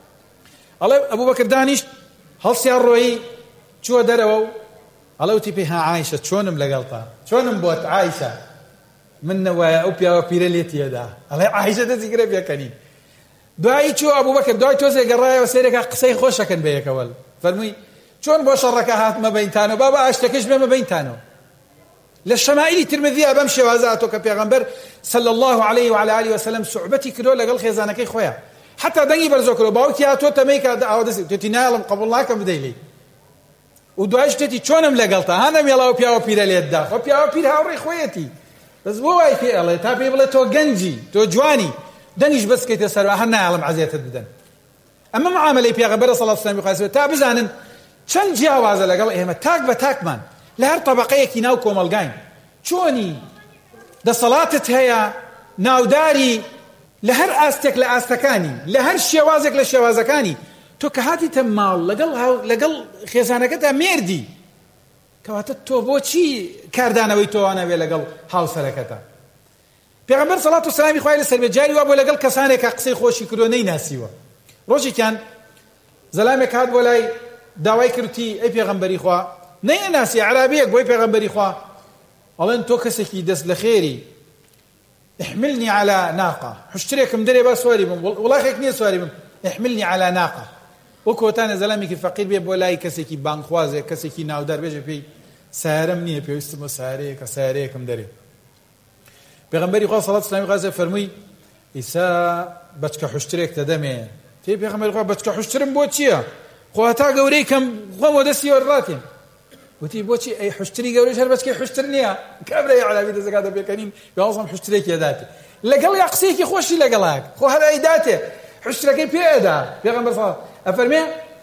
ئەڵێ ئەبوو بەکر دانیشت هەڵسیان ڕۆیی چووە دەرەوە و ئەڵێ وتی پێی ها عایشە چۆنم لەگەڵتا چۆنم بۆت عایشە من نەوایە ئەو پیاوە پیرە لێ تێدا ئەڵێ عایشە دەستی گرە پێکەنی دوایی چوو ئەبوو بەکر دوای تۆزێ گەڕایەوە سێرێکا قسەی خۆشەکەن بە یەکەوەل فەرمووی چۆن بۆ شەڕەکە هاتمە بەینتانەوە بابا ئاشتەکەش بێمە بەینتانەوە لە شەمائیلی ترمذیە بەم شێوازە هاتۆ کە پێغەمبەر صلى الله عليه وعلى آله وسلم سوعبەتی کردۆ لەگەڵ خێزانەکەی خۆیان حتا دەنگی بەرزۆ کردۆ باوکی هاتۆ تەمەی کە ئاوا دەستی توێتی نایڵم قبوڵ ناکەم بدەی لێی و دوایش توێتی چۆنم لەگەڵتا هانە مێڵاو پیاوە پیرە لێتدا خۆ پیاوە پیر هاوڕێی خۆیەتی بەس بۆ وای پێ ئەڵێ تا پێی بڵێ تۆ گەنجی تۆ جوانی دەنگیش بەس کەیتە سەرەوە هەر نایڵم عەزیەتت بدەن ئەمە معاملەی پێغەمبەر صلی الله عليه وسلم تا بزانن چەند جیاوازە لەگەڵ ئێمە تاک بە تاکمان لە هەر طەبەقەیەکی ناو کۆمەلگاین چۆنی دەسەڵاتت هەیە ناوداری لە هەر ئاستێک لە ئاستەکانی لە هەر شێوازێک لە شێوازەکانی تۆ کە هاتیتە ماڵ لەگەڵ خێزانەکەتە مێردی کەواتە تۆ بۆچی کاردانەوەی تۆوانەوێ لەگەڵ هاوسەرەکەتە پێغەمبەر سەڵات و سەلامی خوای لەسەر بێ جاری وا بۆ لەگەڵ کەسانێکە قسەی خۆشی کردو نەیناسیوە ڕۆژێکیان زەلامێک هات بۆ لای داوای کردی ئەی پێغەمبەری خوا نەیناسی عەرابیەک بۆی پێغەمبەری خوا ئەڵێن تۆ کەسێکی دەست لە خێری احملني على ناقة حشتريكم دري بس سواري بم والله خيك نية سواري بم احملني على ناقة وكوتان زلامي كي فقير بيه بولاي كسيكي بانخوازي كسيكي ناودار بيجي بي سارم نية بيه استمو ساريكم دري پیغمبری خواه صلاة السلام غازه فرموی ایسا بچکا حشتريك تدمي تي پیغمبری خواه بچکا حشترم بو چيه خواه تا قوري كم خواه مدسي وراتين وتي بوشي اي حشتري قوليش هل بس كي حشترنيها كابلا يا على بيد زكاة بيكانين بيوصم حشتريك يا ذاتي لقل يقصيك خوشي لقلاك خو هذا اي ذاته حشتركي بيدا بيغمبر صلى افرمي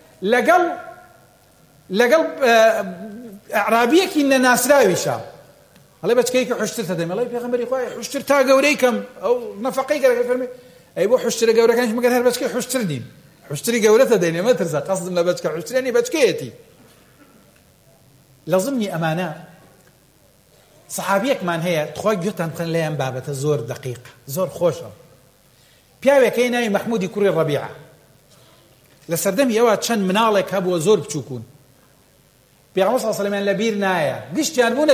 لقل اعرابيك ان ناس راويشا الله بس كيك حشترتها دائما الله بيغمبر يخوي حشترتها قوليكم او نفقيك فرمي اي بو حشتري قولك كانش مقال هل بس كي حشترني حشتري قولتها ديني ما ترزق قصد من بس حشترني بس كيتي لازمني أمانة صحابيك من هي تخوي جوتان خن ليان بابة زور دقيق زور خوشة بياوي كيناي محمودي كوري الربيعة لسردم يوا تشن منالك هبو زور بتشوكون بيغمص صلى الله عليه وسلم لبير نايا قشت جانبونة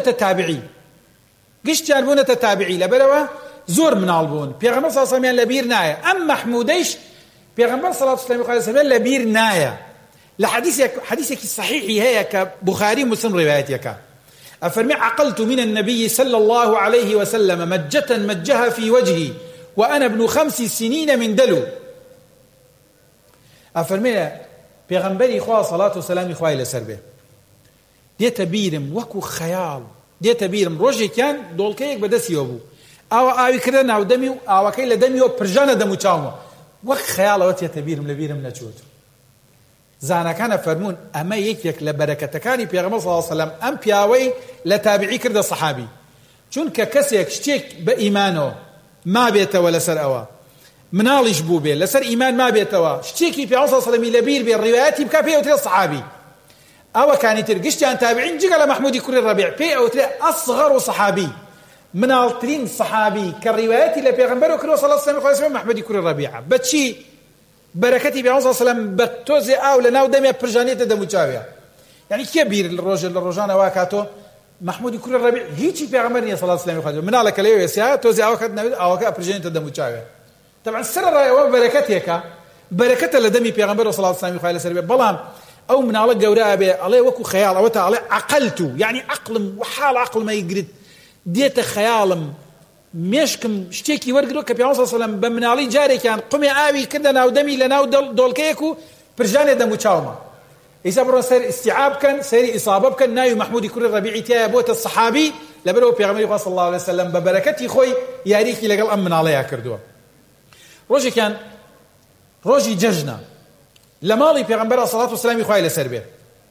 التابعي لبلوا زور منالبون بيغمص صلى الله عليه وسلم لبير نايا أم محموديش بيغمبر صلى الله عليه وسلم لبير نايا لحديثك الصحيح هي كبخاري مسلم روايتك أفرمي عقلت من النبي صلى الله عليه وسلم مجة مجها في وجهي وأنا ابن 5 سنين من دلو أفرمي بيغمبري خواه صلاة وسلام خواه لسربه ديت بيرم وكو خيال ديت بيرم روجي كان دولكيك بدس يوبو آوي كردن أو دميو آوي كيل دميو برجانة دمو چاومو وك خيال وتيت بيرم لبيرم نچوتو زانەکانە فەرموون ئەمە یەکێک لە بەرەکەتەکانی پێغەمبەر صلی الله علیه وسلم ئەم پیاوەی لە تابعی کردە سەحابی چونکە کەسێک شتێک بە ئیمانەوە ما بێتەوە لەسەر ئەوە مناڵیش بوو بێ لەسەر ئیمان ما بێتەوە شتێکی پێغەمبەر صلی الله علیه وسلم لەبیر بێ ڕیوایەتی بکا پێوترێ سەحابی ئەوە کانی تر گشتیان تابعین جگە لە محمودی کوڕی ڕەبیع پێوترێ ئەصغەر سەحابی مناڵترین سەحابی کە ڕیوایەتی لە پێغەمبەر کردەوە صلی الله علیه وسلم محمودی کوڕی ڕەبیع بەچی بركتي بيعوض صلى الله عليه وسلم بتوزي أو لناو دمي برجانية دموچاوية يعني كبير الرجانة واكاتو محمود يكون الربيع هيجي بيعمرني صلى الله عليه وسلم من على كليه يسيا توزي أو كاتنا أو كا برجانية دموچاوية طبعا السر الرأي بركتي كا بركته لدمي بيعمر صلى الله عليه وسلم خيال بلام أو من على الجوراء بي عليه وكو خيال أو تعالى عقلته يعني عقل وحال عقل ما يجرد ديت خيالم مشكم شتيكي ورقلو كبيعون صلى الله عليه وسلم بمنالي جاري كان قمي آوي كده ناو دمي لناو دولكيكو برجاني دمو چاوما إذا برون سير استيعاب كان سيري إصابة كان نايو محمود كل الربيعي تيا بوت الصحابي لبلو بيغمري صلى الله عليه وسلم ببركتي خوي ياريكي لقل أمن عليها كردوا روجي كان روجي ججنا لمالي بيغمبر الصلاة والسلام يخوي لسربيه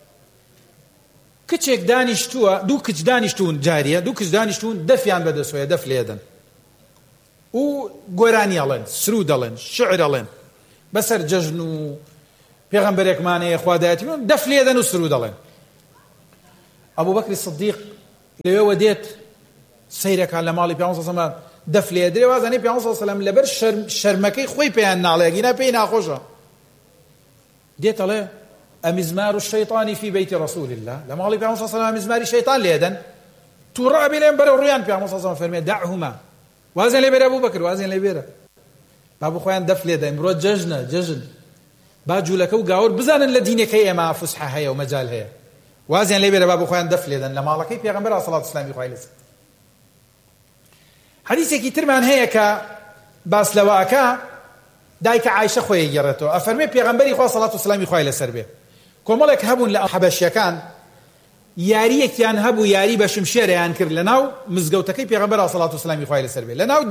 كتشك دانشتوا دو كتش دانشتون جارية دو كتش دانشتون دفيان بدسوية دف ليدن و قراني ألين سرود ألين شعر ألين بەسەر جەژن و پێغەمبەرێکمانەیە خوادایەتی دەف لێ دەن و سرود دەڵێن. ئەبوو بەکری سدیق لەوێوە دێت سەیرەکان لە ماڵی پێغەمبەر صلی الله علیه و سلم دەف لێ درێ وازانێ پێغەمبەر صلی الله علیه و سلم لەبەر شەرمەکەی خۆی پێیان ناڵێ گینا پێی ناخۆشە دێت ئەڵێ ئەمزمار الشەیطانی فی بەیتی رسول الله لە ماڵی پێغەمبەر صلی الله علیه و سلم مزماری شەیطان لێ دەن تووڕا بێنێن بەرەو ڕویان پێغەمبەر صلی الله علیه و سلم فەرمێ دعهما وازن لێ بێرە ئەبوو بەکر وازن لێ بێرە با بخۆیان دەف لێ دەن بڕۆ جەژن با جوولەکە و گاور بزانن لە دینەکەی ئێمە فوسحە هەیە و مەجال هەیە وازیان لێ بێرە با بخۆیان دەف لێ دەن لە ماڵەکەی پێغەمبەر عەلەیهی سەڵات وسەلام خوای لەسەر. حەدیثێکی ترمان هەیە کە باس لەوەکە دایکە عایشە خۆی گەڕێتەوە ئەفەرمێ پێغەمبەری خوا سەڵات وسەلامی خوای لەسەر بێ کۆمەڵێک هەبوون لە حەبەشیەکان یاریەکیان هەبوو یاری بە شمشێرەیان کرد لەناو مزگەوتەکەی پێغەمبەر عەلەیهی سەڵات وسەلامی خوای لەسەر بێ لەناو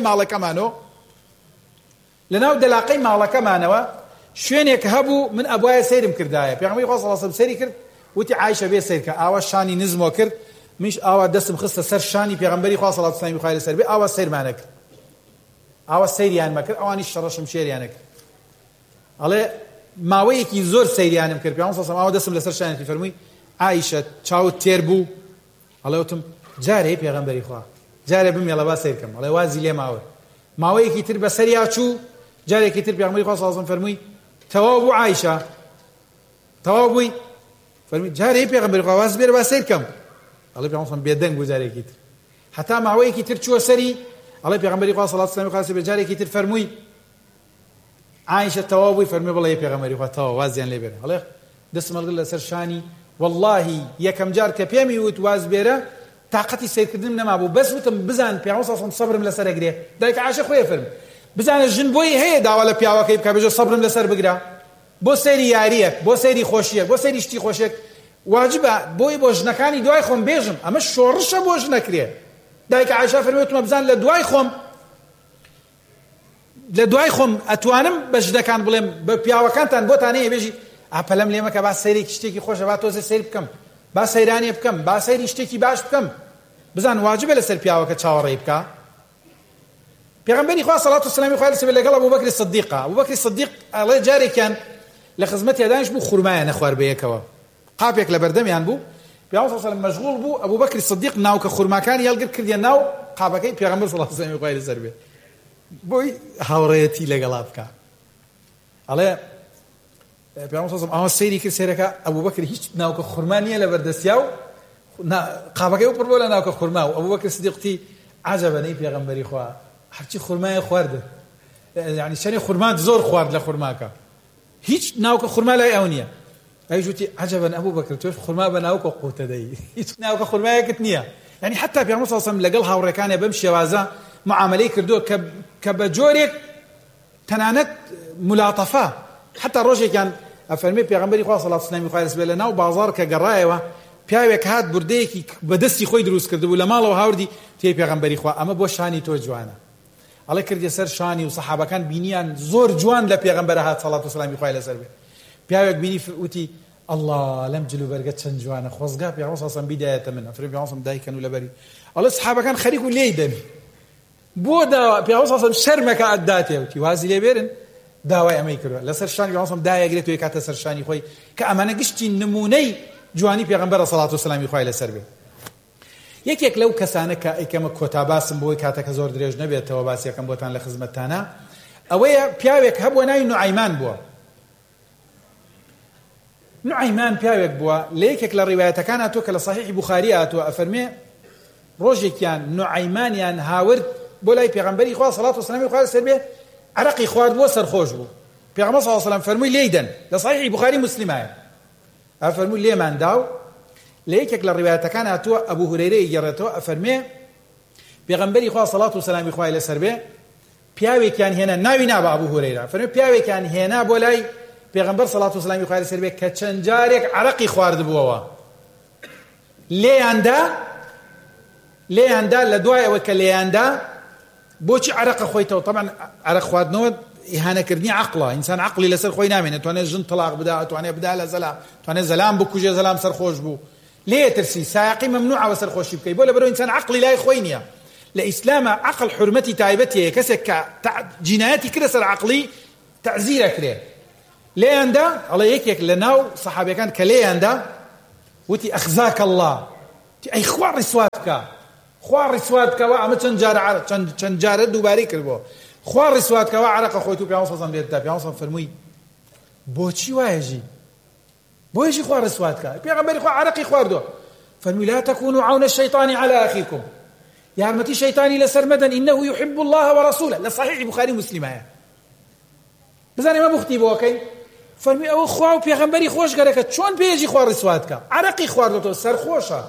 دەلاقەی ماڵەکەمانەوە شوێنێک هەبوو من ئەبوایە سەیرم کردایە پێغەمبەری خوا صلی الله علیه و سلم سەیری کرد وتی عایشە بێ سەیر کە ئاوا شانی نزمۆ کرد منیش ئاوا دەستم خستە سەر شانی پێغەمبەری خوا صلی الله علیه و سلم خوای لەسەر بێ ئاوا سەیرمانە کرد ئاوا سەیریان مەکرد ئەوانیش شەڕە شمشێریانە کرد ئەڵێ ماوەیەکی زۆر سەیریانم کرد پێغەمبەر صلی الله علیه و سلم ئاوا دەستم لەسەر شانێتی فەرمووی عایشە چاوت تێر بوو ئەڵێ وتم جارێ پێغەمبەری خوا جارێ بمێڵە با سەیر کەم ئەڵێ وازی لێ ماوە ماوەیەکی تر بەسەریا چوو جارێکی تر پێغەمبەری خوا صلی الله علیه و سلم فەرمووی تەواو بوو عایشە تەواو بووی فەرمووی جارێ پێغەمبەری خوا واز بێرە با سەیر کەم ئەڵێ پێغەمبەر صلی الله علیه و سلم بێدەنگ بوو جارێکی تر هەتا ماوەیەکی تر چووە سەری ئەڵێ پێغەمبەری خوا صلی الله علیه و سلم جارێکی تر فەرمووی عایشە تەواو بووی فەرمووی بڵێ پێغەمبەری خوا تەواو وازیان لێ بێرە ئەڵێ دەستم هەڵگرت لەسەر شانی والله یەکەم جار کە پێمی وت واز بێرە تااقەتی سیرکردنم نەمابوو بەس وتم بزان پێغەمبەر صلی الله علیه و سلم سەبرم لەسەر ئەگرێ دایکە عایشە خۆی فەرمی بزانە ژن بۆی هەیە داوا لە پیاوەکەی بکە بێژە سەبرم لەسەر بگرە بۆ سەیری یاریەک بۆ سەیری خۆشیەک بۆ سەیری شتی خۆشیەک واجبە بۆی بۆ ژنەکانی دوای خۆم بێژم ئەمە شۆڕشە بۆ ژنەکرێ دایکە عایشە فەرمی وتمە بزان لە دوای خۆم ئەتوانم بە ژنەکان بڵێم بە پیاوەکانتان بۆتان هەیە بێژی ئاپەلەم لێ مەکە با سەیرێکی شتێکی خۆشە با تۆزە سەیر بکەم با سەیرانێ بکەم با سەیری شتێکی باش بکەم بزان واجبە لەسەر پیاوەکە چاوەڕێی بکە. پێغەمبەری خوا سەڵات وسەلامی خوای لەسەر لەگەڵ ئەبوو بەکری سدیقە ئەبوو بەکری سدیق ئەڵێ جارێکیان لە خزمەتی دانیش بوو خورمایە نەخوار بەیەکەوە قاپێک لە بەردەمیان بوو پێغەمبەر صلی الله علیه و سلم مەشغوڵ بوو ئەبوو بەکری سدیق ناوکە خورماکانی هەڵگرت کردیە ناو قاپەکەی پێغەمبەر صلی الله علیه و سلم خوای لەسەر بێ بۆی هاوڕێیەتی لەگەڵا بکە. ئەڵێ پێغەمبەر صلی الله علیه و سلم ئەوە سەیری کرد سەیرەکە ئەبوو بەکر هیچ ناوکە خورما نییە لە بەردەستیا و قاپەکەی پڕ بۆ لە ناوکە خورما و ئەبوو بەکر سدیقتی عەجەبە نەی پێغەمبەری خوا هەرچی خورمایە خواردە یعنی چەنێ خورمات زۆر خوارد لە خورماکە هیچ ناوکە خورما لای ئەو نییە ئەویش وتی عەجەبەن ئەبوو بەکر تۆش خورما بە ناوکە قوتە دەی هیچ ناوکە خورمایەکت نییە یعنی حتا پێغەمبەر صلی الله علیه و سلم لەگەڵ هاوڕێکانێ بەم شێوازە معاملەی کردووە کە بە جۆرێک تەنانەت مولاتەفە حتا ڕۆژێکیان ئەفەرمێ پێغەمبەری خوا صلی الله علیه و سلم خوای لەسەر بێ لە ناو بازاڕ کە گەڕایەوە پیاوێک هات بردەیەکی بەدەستی خۆی دروست کردبوو لە ماڵەوە هاوردی تێی پێغەمبەری خوا ئەمە بۆ شانی تۆ جوانە ئەڵێ کردی سەر شانی و سەحابەکان بینیان زۆر جوان لە پێغەمبەر هات سەڵات وسەلامی خوای لەسەر بێ پیاوێک بینی وتی الله لەم جلوبەرگە چەند جوانە خۆزگا پێغەمبەر صلی الله علیه و سلم بیدایەتە من ئەفرێ پێغەمبەر صلی الله علیه و سلم دایکەن و لەبەری ئەڵێ سەحابەکان خەریک و لێی دەن بۆ دا پێغەمبەر صلی الله علیه و سلم شەرمەکە ئەداتێ وتی وازی لێ بێرن داوای ئەمەی کردووە لەسەر شانی پێغەمبەر صلی الله علیه و سلم دایەگرێت و کاتە سەر شانی خۆی کە ئەمانە گشتی نمونەی جوانی پێغەمبەر صلی الله علیه و سلم خوای لەسەر بێ. یەکێک لەو کەسانە کە ئەیکەمە کۆتاباسم بۆی کاتەکە زۆر درێژ نەبێتەوە باسی یەکەم بۆتان لە خزمەتتانە ئەوەیە پیاوێک هەبووە ناوی نوعەیمان بووە. نوعەیمان پیاوێک بووە لە یەکێک لە ڕیوایەتەکان هاتووە کە لە صحیحی بوخاری هاتووە ئەفەرمێ ڕۆژێکیان نوعەیمانیان هاورد بۆ لای پێغەمبەری خوا سەڵات وسەلامی خوای لەسەر بێ عەرەقی خوارد بۆ سەرخۆش بوو پێغەمبەر صلی الله علیه و سلم فەرمووی لێیدەن لە صحیحی بوخاری مسلمایە ئەفەرمووی لێمان داو لە یەکێک لە ڕیوایەتەکان هاتووە ئەبوو هورەیرە گەڕێتەوە ئەفەرمێ پێغەمبەری خوا سەڵات وسەلامی خوای لەسەر بێ پیاوێکیان هێنا ناوی نابە ئەبوو هورەیرە فەرمێ پیاوێکیان هێنا بۆ لای پێغەمبەر سەڵات وسەلامی خوای لەسەر بێ کە چەند جارێک عەرەقی خواردبووەوە لێیاندا لە دوای ئەوە کە لێیاندا بۆچی عەرەقە خۆیتەوە طبعا عەرەق خواردنەوە ئیهانەکردنی عەقڵە ئینسان عەقڵی لەسەر خۆی نامێنێت توانێت ژن تەلاق بدا توانێت بدا لە زەلام توانێت زەلام بکوژێ زەلام سەرخۆش بوو لێترسی سایقی ممنوعە سەرخۆشی بکەی بۆ لەبەرەوە ئینسان عەقڵی لای خۆی نییە لە ئیسلامە عەقڵ حورمەتی تایبەتیە کەسێک کە جینایەتی کردە سەر عەقڵی تعزیرەکرێ لێیاندا ئەڵێ یەکێک لە ناو سەحابەکان کە لێیاندا وتی ئەخزاک الله ئەی خوا ڕیسوات بکە خوا ڕیسوات بکەوە ئەمە چەند جارە دووبارەی کردبووە خوا ڕیسوات بکەوە عەرەقە خۆیت و پێغەمبەر صلی الله عەلەیهی وسەلەم لێت دا پێغەمبەر صلی فەرمووی بۆچی وایەژی بۆیەژی خوا ڕیسوات بکە پێغەمبەری خوا عەرەقی خواردووە فەرمووی لا تكونوا عون الشيطان على أخيكم یارمەتی شەیطانی لەسەر مەدەن إنه يحب الله ورسوله لە صحیح بوخاری مسلم هەیە بزانێ مە بوختی بۆکەی فەرمی ئەوە خوا و پێغەمبەری خۆشگەرەکە چۆن پێیەژی خوا ڕیسوات بکە عەرەقی خواردووەتەوە سەرخۆشە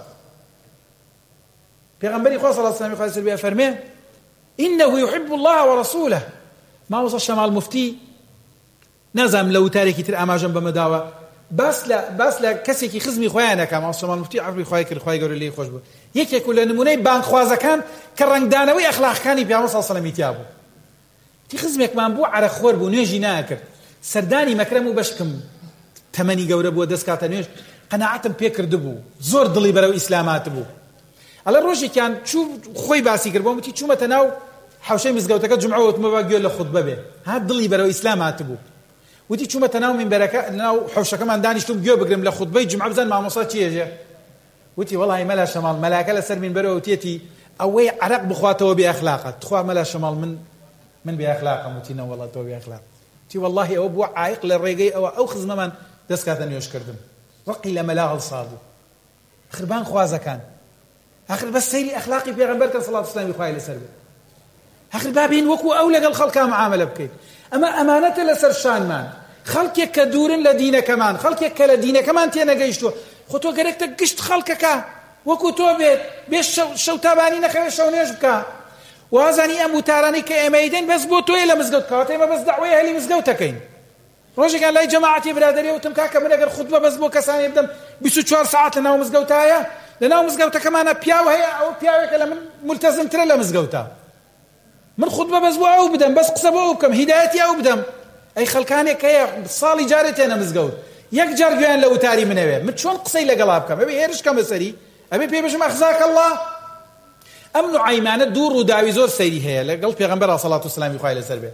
پێغەمبەری خوا صلی الله علیه و سلم فەرمێ إنه يحب الله ورسوله مامۆستا شەماڵ موفتی نازانم لە وتارێکی تر ئاماژەم بەمەداوە باس لە کەسێکی خزمی خۆیانەکە مامۆستا شەماڵ موفتی عەفوی خوای کرد خوای گەورە لێی خۆش بوو یەکێک لە نمونەی بانگخوازەکان کە ڕەنگدانەوەی ئەخلاقەکانی پێغەمبەر صلی الله علیه و سلم تیا بوو تی خزمێکمان بوو عەرەقخۆر بوو نوێژی ناکرد سەردانی مەکرەم و بەشکم تەمەنی گەورە بووە دەستکاتە نوێژ قەناعەتم پێ کرد بوو زۆر دڵی بەرەو ئیسلامات بوو ئەڵێ ڕۆژێکیان چوو خۆی باسی کرد بۆ وتی چوومەتە ناو حوشەی مزگەوتەکە جومعە وتمە با گوێ لە خوتبە بێ هات دڵی بەرەو ئیسلامات بوو وتی چوومەتە ناو مینبەرەکە ناو حوشەکەمان دانیشتوم گوێ بگرم لە خوتبەی جومعە بزان مامۆستا چیەژێ وتی وەڵی مەلا شەماڵ مەلاکە لەسەر مینبەرەوە وتێتی ئەوەی عەرەق بخواتەوە بێ ئەخلاقە تخوا مەلا شەماڵ من بێ ئەخلاقم وتی نە وەڵا تۆ بێ ئەخلاق تی والله ئەوە بووە عایق لە ڕێگەی ئەو خزمەمان دەستکاتە نوێژکردن ڕقی لە مەلا هەڵسابوو خربان خوازەکان آخر بس سيري أخلاقي في غنبرك صلى الله عليه وسلم يخايل سربي آخر بابين وكو أولى قال خلقها معاملة بكي أما أمانة لسر شان مان خلقك كدور لدينا كمان خلقك لدينا كمان تينا قيشتو خطو قريك قشت خلقك وكو تو بيش شو تاباني نخوي شو نيجبك وازاني أمو تاراني كأميدين بس بوتو إلا مزقوت كاتي ما بس دعوية اللي مزقوتكين روجي قال لا جماعتي برادري وتمكاك من أجر خطبة بس بو كساني يبدأ بسوچوار ساعات لنا ومزقوتايا لنا مزقوتا كمان بياو هي أو بياو كلا ملتزم ترى مزقوتا من خطبة بس بو أو بدم بس قصبوا بكم هدايتي أو بدم أي خلكاني كيا صالي جارتي أنا مزقوت يكجر جوان لو تاري من أبي متشون قصي لقلابكم أبي هيرش كم سري أبي بيبش مخزاك الله أمن عيمانة دور وداوي زور سيري هي لقلب پیغمبر صلى الله عليه وسلم يخايل سربه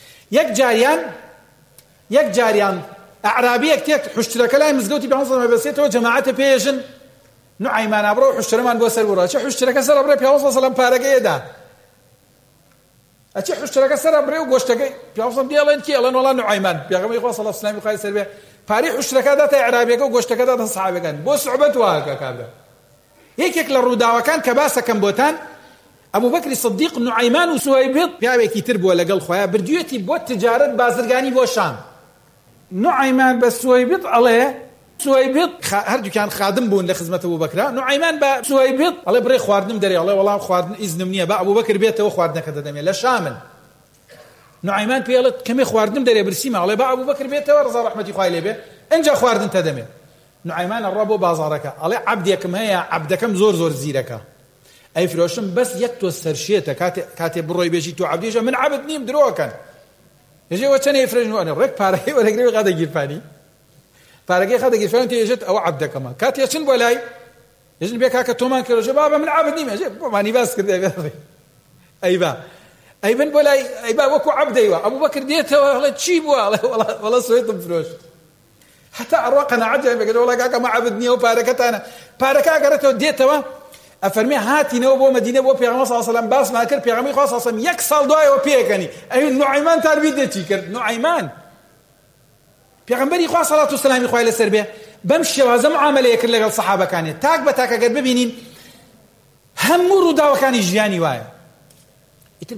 يك جاريان أعرابي كتير حشترك لا مزقوتي بعنصر ما بسيته جماعته بيجن نعيمان أبرو حشترمان بوسر برا شو حشترك سر أبرو بيعنصر سلام بارجي ده أشي حشترك سر أبرو وقشتك بيعنصر ديالين كي الله ولا نعيمان بيعمل يخلص الله السلام يخايل سربه باري حشترك ده تعرابي وقشتك ده صحابي كان بوس عبتوا كابا هيك للروداوة كان كباسة كم بوتان أبو بكر الصديق نعيمان وسويبط بيعمل كتير ولا قال خويا برديوتي بوت تجارة بازرقاني بوشام نعيمان بس سويبط عليه سويبط هرجو كان خادم بون لخدمة أبو بكر نعيمان بسويبط عليه بري خواردن دري عليه والله خواردن إذن منيه بقى أبو بكر بيته وخواردن كذا دمية لا شامل نعيمان بيالت كم خواردن دري برسيمة عليه بقى أبو بكر بيته ورزا رحمة خايله به إنجا خواردن تدمية نعيمان الربو بازارك عليه عبدكم هي عبدكم زور زيرك أي فروشم بس يكتو السرشيته كاتب بروي بيجي تو عبديجا من عبد نيم دروه كان يجي وتشني يفرجنوا أنا رك بارجي ولا قريب غدا يجيبني بارجي غدا يجيبني تيجت أو عبد كمان كات يشن ولاي يجن بيك هكا تومان كيلو شباب من عبد نيم يجي ماني بس كده أيبا أيبن ولاي أيبا وكو عبد أيوة أبو بكر ديته ولا تشيب ولا سويت بفروش حتى أروقنا عجب بيقول والله كاكا ما عبدني وباركت أنا باركا قرته ديته أفرمي هاتي نوبو مدينة بو بيغمبر صلى الله عليه وسلم باس ما كر بيغمبر صلى الله عليه وسلم يكسل دعاء وبيكني أي نعيمان تربية تيكر نعيمان بيغمبر صلى الله عليه وسلم يخوي للسربية بمشي وزم عمل يكر لقى الصحابة كانت تاك بتاك قرب ببينين هم ردا وكان يجياني وايا يتل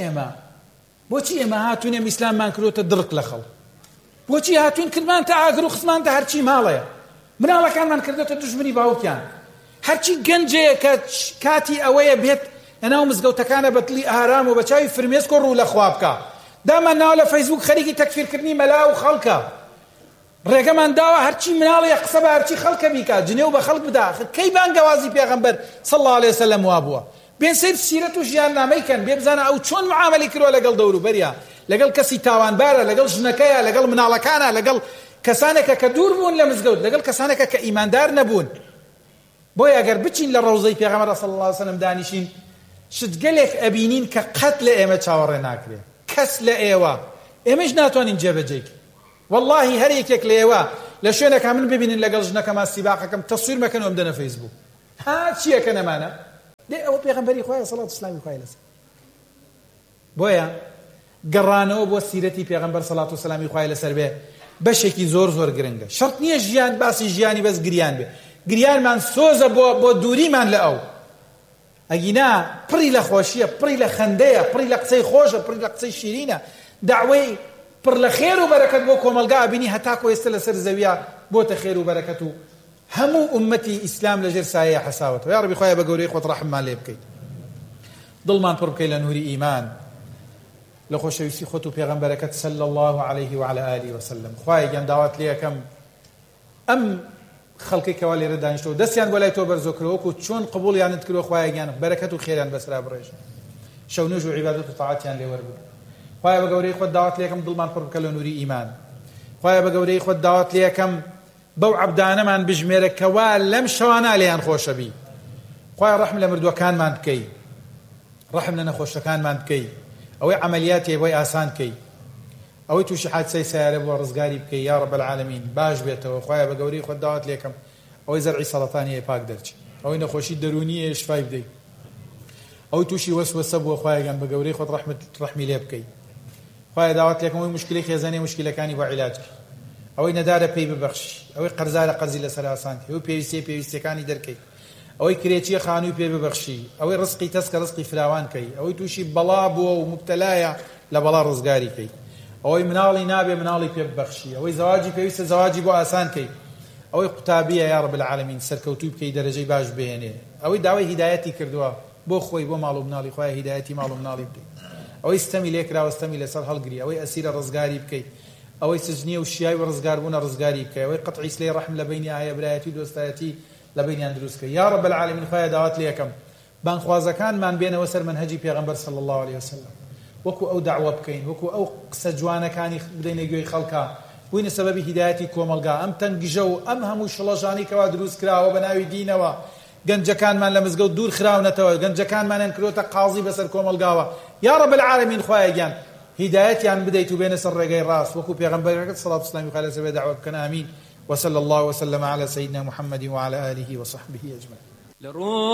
بوشي إما هاتوني مسلم ما نكرو تدرك لخل بوشي هاتون كلمان تاقرو خصمان تهرشي ماليا من الله كان ما نكردو تدجمني باو كان هرچی گنجه کاتی اوه بیت انا مزگوتکانه بطلی اهرام و بچاوی فرمیز کو رو لخواب کا داما ناولا فیسبوک خریکی تکفیر کرنی ملا و خلقا رگا من داوا هرچی منالا یقصبه هرچی خلقا بیکا جنیو بخلق بدا کی بان گوازی پیغمبر صلی الله علیه وسلم و ابوه بین سیر سیرت و جیان نامی کن بیبزانا او چون معاملی کرو لگل دورو بریا لگل کسی تاوان بارا لگل جنکیا لگل منالکانا لگل کسانک کدور بون لمزگود لگل کسانک که ایماندار نبون بۆیە ئەگەر بچین لە ڕەوزەی پێغەمبەر صلی الله علیه وسلم دانیشین شت گەلێک ئەبینین کە قەت لە ئێمە چاوەڕێ ناکرێ کەس لە ئێوە ئێمەش ناتوانین جێبەجێ والله هەر یەکێک لێوە لە شوێنێکا من ببینن لەگەڵ ژنەکەما سیباقەکەم تەسویر مەکەن و ئەمدەنە فەیسبوک ها چییەکە نەمانە دێ ئەوە پێغەمبەری خوایە سەڵات وسلامی خوای لەسەر بۆیە گەڕانەوە بۆ سیرەتی پێغەمبەر سەڵات وسلامی خوای لەسەر بێ بەشێکی زۆر زۆر گرنگە شەرت نییە ژیان باسی ژیانی بەس گریان بێ گریانمان سۆزە بۆ دووریمان لە ئەو ئەگینا پڕی لە خۆشیە پڕی لە خەندەیە پڕی لە قسەی خۆشە پڕی لە قسەی شیرینە داوای پڕ لە خێر و بەرەکەت بۆ کۆمەلگا بینی هەتاکو ئێستا لەسەر زەویە بۆتە خێر و بەرەکەت و هەموو ئومەتی ئیسلام لەژێر سایەیە حەساوەتەوە یا ڕەبی خوایە بە گەورەی خۆت ڕەحممان لێ بکەیت دڵمان پڕ بکەی لە نووری ئیمان لە خۆشەویستی خۆت و پێغەمبەرەکەت صلی الله عليه وعلى آله وسلم خوایە گیان داوات لێ یەکەم ئەم خەڵکی کەوا لێرە دانیشتەوە دەستیان بۆ لای تۆ بەرزۆ کردەوە چۆن قبوڵیانت کردووە خوایە گیان بەرەکەت و خێریان بەسرا بڕێژ شەو نوێژ و عیبادەت و تاعاتیان لێ وەربگرە خوایە بە گەورەی خۆت داوات لێ یەکەم دڵمان پڕ بکە لە نووری ئیمان خوایە بە گەورەی خۆت داوات لێ یەکەم بەو عەبدانەمان بژمێرە کەوا لەم شەوانە لێیان خۆشە بی خوایە ڕەحم لە مردووەکانمان بکەی ڕەحم لە نەخۆشەکانمان بکەی ئەوەی عەمەلیاتی بۆی ئاسان کەی ئەوەی تووشی حادسەی سیارە بۆ ڕزگاری بکەی یا رب العالمین باش بێتەوە خوایە بە گەورەی خۆت داوات لێ یەکەم ئەوەی زەرعی سەرەتانیە پاک دەرچێت ئەوەی نەخۆشی دەرونیە شفای بدەیت ئەوەی تووشی وەسوەسە بووە خوایە گیان بە گەورەی خۆت ڕەحمی لێ بکەی خوایە داوات لێ یەکەم ئەوەی موشکیلەی خێزانەی موشکیلەکانی بۆ عیلاج ئەوەی نەدارە پێی ببەخشی ئەوەی قەرزارە قەرزی لەسەر ئاسان کەی ئەوەی پێویستیەکانی دەرکەی ئەوەی کرێچیە خانووی پێ ببەخشی ئەوەی ڕزقی تەسکە ڕزقی فراوان کەی ئەوەی تووشی بەڵا بووە و مبتەلایە لە بەڵا ڕزگاری کەی ئەوەی مناڵی نابێ مناڵی پێ ببەخشی ئەوەی زەواجی پێویستە زەواجی بۆ ئاسان کەی ئەوەی قوتابیە یا رب العالمین سەرکەوتوی بکەی دەرەجەی باش بهێنێ ئەوەی داوای هیدایەتی کردووە بۆ خۆی بۆ ماڵ و مناڵی خوایە هیدایەتی ماڵ و مناڵی بدەیت ئەوەی ستەمی لێکراوە ستەمی لەسەر هەڵگری ئەوەی ئەسیرە ڕزگاری بکەیت ئەوەی سجنیە و شیای و ڕزگاربوونە ڕزگاری بکەی ئەوەی قەتعی سلەی ڕەحم لە بینی ئایا برایەتی و دۆستایەتی لە بینیان دروست کە یا رب العالمین خوایە داوات لێ یەکەم بانخوازەکانمان بێنەوە سەر منهەجی پێغەمبەر صلی الله عليه وسلم وەکو ئەو دعوە بکەین وەکو ئەو قسە جوانەکانی بدەینە گوێی خەڵکا بووینە سەبەبی هیدایەتی کۆمەلگا ئەم تەنگژە و ئەم هەموو شڵەژانی کەوا دروست کراوە بە ناوی دینەوە گەنجەکانمان لە مزگەوت دوور خراونەتەوە گەنجەکانمانیان کردوتە قازی بەسەر کۆمەلگاوە یا رب العالمین خوایە گیان هیدایەتیان بدەیت و بێنە سەر ڕێگەی ڕاست وەکو پێغەمبەرەکەت صلی الله عليه وسلم لەسەر دعوە بکەن آمین وصلى الله وسلم على سيدنا محمد وعلى آله وصحبه أجمعين.